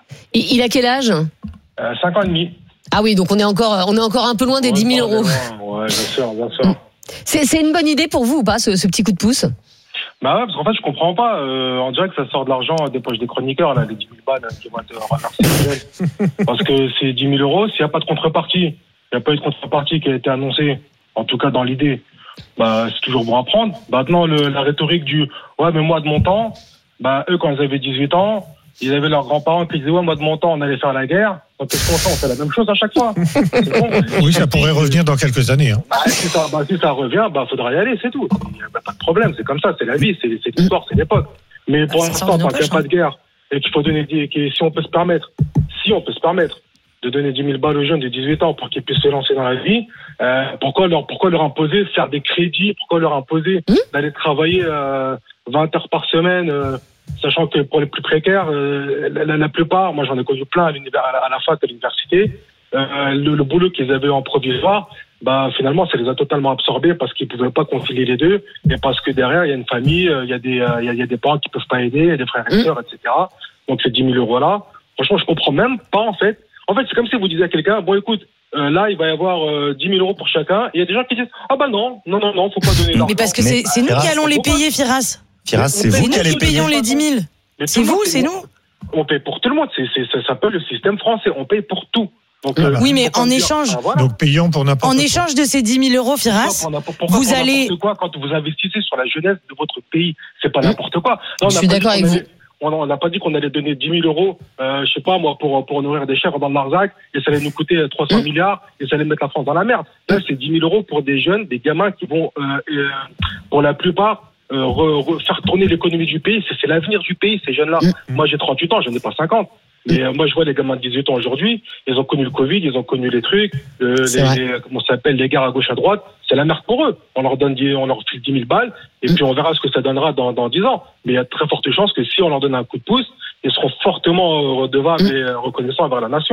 Il il a quel âge? Euh, cinq ans et demi. Ah oui, donc on est encore, on est encore un peu loin des Ouais, dix mille non, euros. mais bon, Ouais, bien sûr, bien sûr. C'est, c'est une bonne idée pour vous ou pas, ce, ce petit coup de pouce? Bah ouais, parce qu'en fait, je comprends pas. Euh, on dirait que ça sort de l'argent des poches des chroniqueurs, là, les dix mille balles hein, qui vont être reversées aux jeunes. Parce que c'est dix mille euros, s'il n'y a pas de contrepartie, il n'y a pas eu de contrepartie qui a été annoncée, en tout cas dans l'idée, bah, c'est toujours bon à prendre. Maintenant, le, la rhétorique du « ouais, mais moi, de mon temps », bah, eux, quand ils avaient dix-huit ans, ils avaient leurs grands-parents qui disaient « ouais, moi, de mon temps, on allait faire la guerre ». Donc, qu'est-ce qu'on fait? On fait la même chose à chaque fois. C'est bon. Oui, ça pourrait revenir dans quelques années. Hein. Bah, si, ça, bah, si ça revient, bah, faudra y aller, c'est tout. Il n'y a pas de problème, c'est comme ça, c'est la vie, c'est, c'est l'histoire, c'est l'époque. Mais pour Ah, ça l'instant, sort de tant nos qu'il n'y a poches, pas de guerre et qu'il faut donner des, que si on peut se permettre, si on peut se permettre de donner dix mille balles aux jeunes de dix-huit ans pour qu'ils puissent se lancer dans la vie, euh, pourquoi leur, pourquoi leur imposer de faire des crédits, pourquoi leur imposer d'aller travailler, euh, vingt heures par semaine, euh, sachant que pour les plus précaires, euh, la, la, la plupart, moi j'en ai connu plein à, l'univers, à, la, à la fac, à l'université, euh, le, le boulot qu'ils avaient en provisoire, bah finalement ça les a totalement absorbés parce qu'ils pouvaient pas concilier les deux et parce que derrière il y a une famille, il y a des il y a, il y a des parents qui peuvent pas aider, il y a des frères et sœurs, et cetera. Donc ces dix mille euros là, franchement je comprends même pas en fait. En fait c'est comme si vous disiez à quelqu'un bon écoute euh, là il va y avoir euh, dix mille euros pour chacun et il y a des gens qui disent ah bah non non non non faut pas donner l'argent. Mais parce que c'est, c'est nous qui allons les payer, Firas. Firas, c'est C'est vous nous qui allez qui payer. payons les dix mille. Mais C'est tout le vous, monde, c'est nous. On paye pour tout le monde, c'est, c'est, ça s'appelle le système français, on paye pour tout. Donc, Ah bah. Oui, mais faut pas en me dire, échange, ah, voilà. Donc payons pour n'importe en quoi. échange de ces dix mille euros, Firas, Pourquoi, pourquoi vous pour allez. n'importe quoi quand vous investissez sur la jeunesse de votre pays, c'est pas n'importe quoi. Là, on Je n'a suis pas d'accord dit avec qu'on vous. allait- On n'a pas dit qu'on allait donner dix mille euros, euh, je sais pas moi, pour pour nourrir des chèvres dans le Larzac, et ça allait nous coûter trois cents milliards, et ça allait mettre la France dans la merde. Là, c'est dix mille euros pour des jeunes, des gamins qui vont, euh, euh, pour la plupart, euh, re, re, faire tourner l'économie du pays. C'est, c'est l'avenir du pays, ces jeunes-là. Moi, j'ai trente-huit ans, je n'en ai pas cinquante. Mais euh, moi, je vois les gamins de dix-huit ans aujourd'hui, ils ont connu le Covid, ils ont connu les trucs, euh, C'est les, vrai. les- comment ça s'appelle, les gares à gauche à droite. C'est la merde pour eux. On leur donne, dix- on leur file dix mille balles, et puis on verra ce que ça donnera dans, dans dix ans. Mais il y a de très fortes chances que si on leur donne un coup de pouce, ils seront fortement euh, redevables et euh, reconnaissants envers la nation.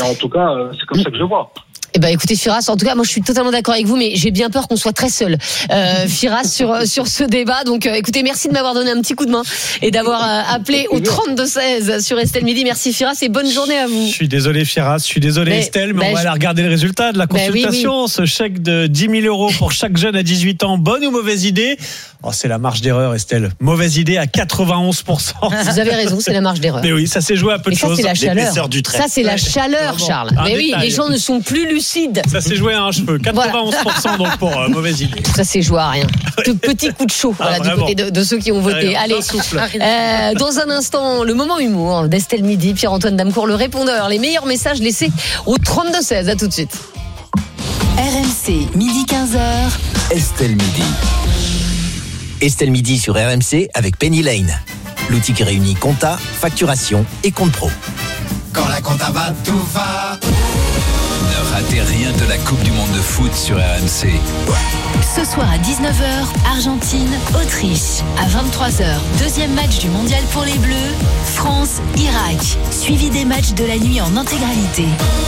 Et en tout cas, euh, c'est comme ça que je vois. Eh ben, écoutez, Firas, en tout cas, moi, je suis totalement d'accord avec vous, mais j'ai bien peur qu'on soit très seul, euh, Firas, sur sur ce débat. Donc, euh, écoutez, merci de m'avoir donné un petit coup de main et d'avoir euh, appelé au trente-deux seize sur Estelle Midi. Merci, Firas, et bonne journée à vous. Je suis désolé, Firas, je suis désolé, mais, Estelle, mais bah, on va je... aller regarder le résultat de la consultation. Bah, oui, oui. Ce chèque de dix mille euros pour chaque jeune à dix-huit ans, bonne ou mauvaise idée? Oh, c'est la marge d'erreur, Estelle. Mauvaise idée à quatre-vingt-onze pour cent. Vous avez raison, c'est la marge d'erreur. Mais oui, ça s'est joué à peu mais de ça, choses. C'est la chaleur. Du trait. Ça, c'est la chaleur, ouais, Charles. Mais oui, détail. Les gens ne sont plus lucides. Ça s'est joué à un cheveu. quatre-vingt-onze pour cent voilà. Donc pour euh, mauvaise idée. Ça s'est joué à rien. De petits coups de chaud voilà, ah, du côté de, de ceux qui ont voté. Rien, allez, euh, dans un instant, le moment humour d'Estelle Midi, Pierre-Antoine Damecourt, le répondeur. Les meilleurs messages laissés au trente-deux seize. À tout de suite. R M C, midi quinze heures. Estelle Midi. Estelle Midi sur R M C avec Penny Lane. L'outil qui réunit compta, facturation et compte pro. Quand la compta va, tout va. Ne ratez rien de la Coupe du Monde de foot sur R M C. Ce soir à dix-neuf heures, Argentine, Autriche. À vingt-trois heures, deuxième match du mondial pour les Bleus. France, Irak. Suivi des matchs de la nuit en intégralité.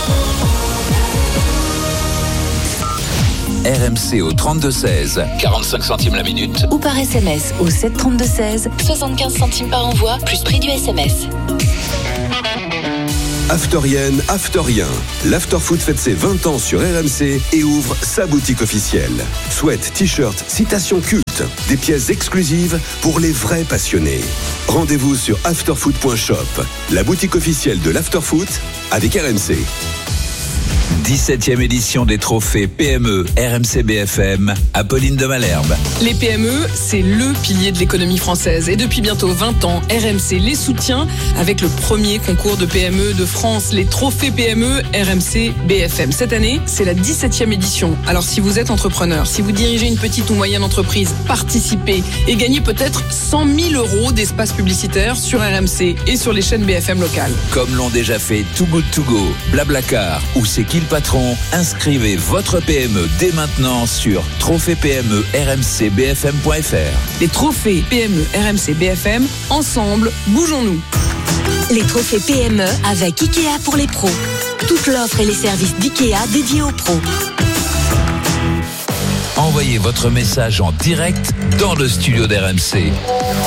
R M C au trente-deux seize, quarante-cinq centimes la minute. Ou par S M S au sept trente-deux seize, soixante-quinze centimes par envoi, plus prix du S M S. Afterienne, Afterien. L'Afterfoot fête ses vingt ans sur R M C et ouvre sa boutique officielle. Sweat, t-shirt, citations cultes, des pièces exclusives pour les vrais passionnés. Rendez-vous sur afterfoot point shop, la boutique officielle de l'Afterfoot avec R M C. dix-septième édition des trophées P M E R M C B F M, Apolline de Malherbe. Les P M E, c'est le pilier de l'économie française. Et depuis bientôt vingt ans, R M C les soutient avec le premier concours de P M E de France, les trophées P M E R M C B F M. Cette année, c'est la dix-septième édition. Alors si vous êtes entrepreneur, si vous dirigez une petite ou moyenne entreprise, participez et gagnez peut-être cent mille euros d'espace publicitaire sur R M C et sur les chaînes B F M locales. Comme l'ont déjà fait Too Good To Go, Blablacar ou C'est qui le patron, inscrivez votre P M E dès maintenant sur trophée P M E R M C B F M point F R. Les trophées P M E R M C B F M, ensemble, bougeons-nous. Les trophées P M E avec Ikea pour les pros. Toute l'offre et les services d'Ikea dédiés aux pros. Envoyez votre message en direct dans le studio d'R M C.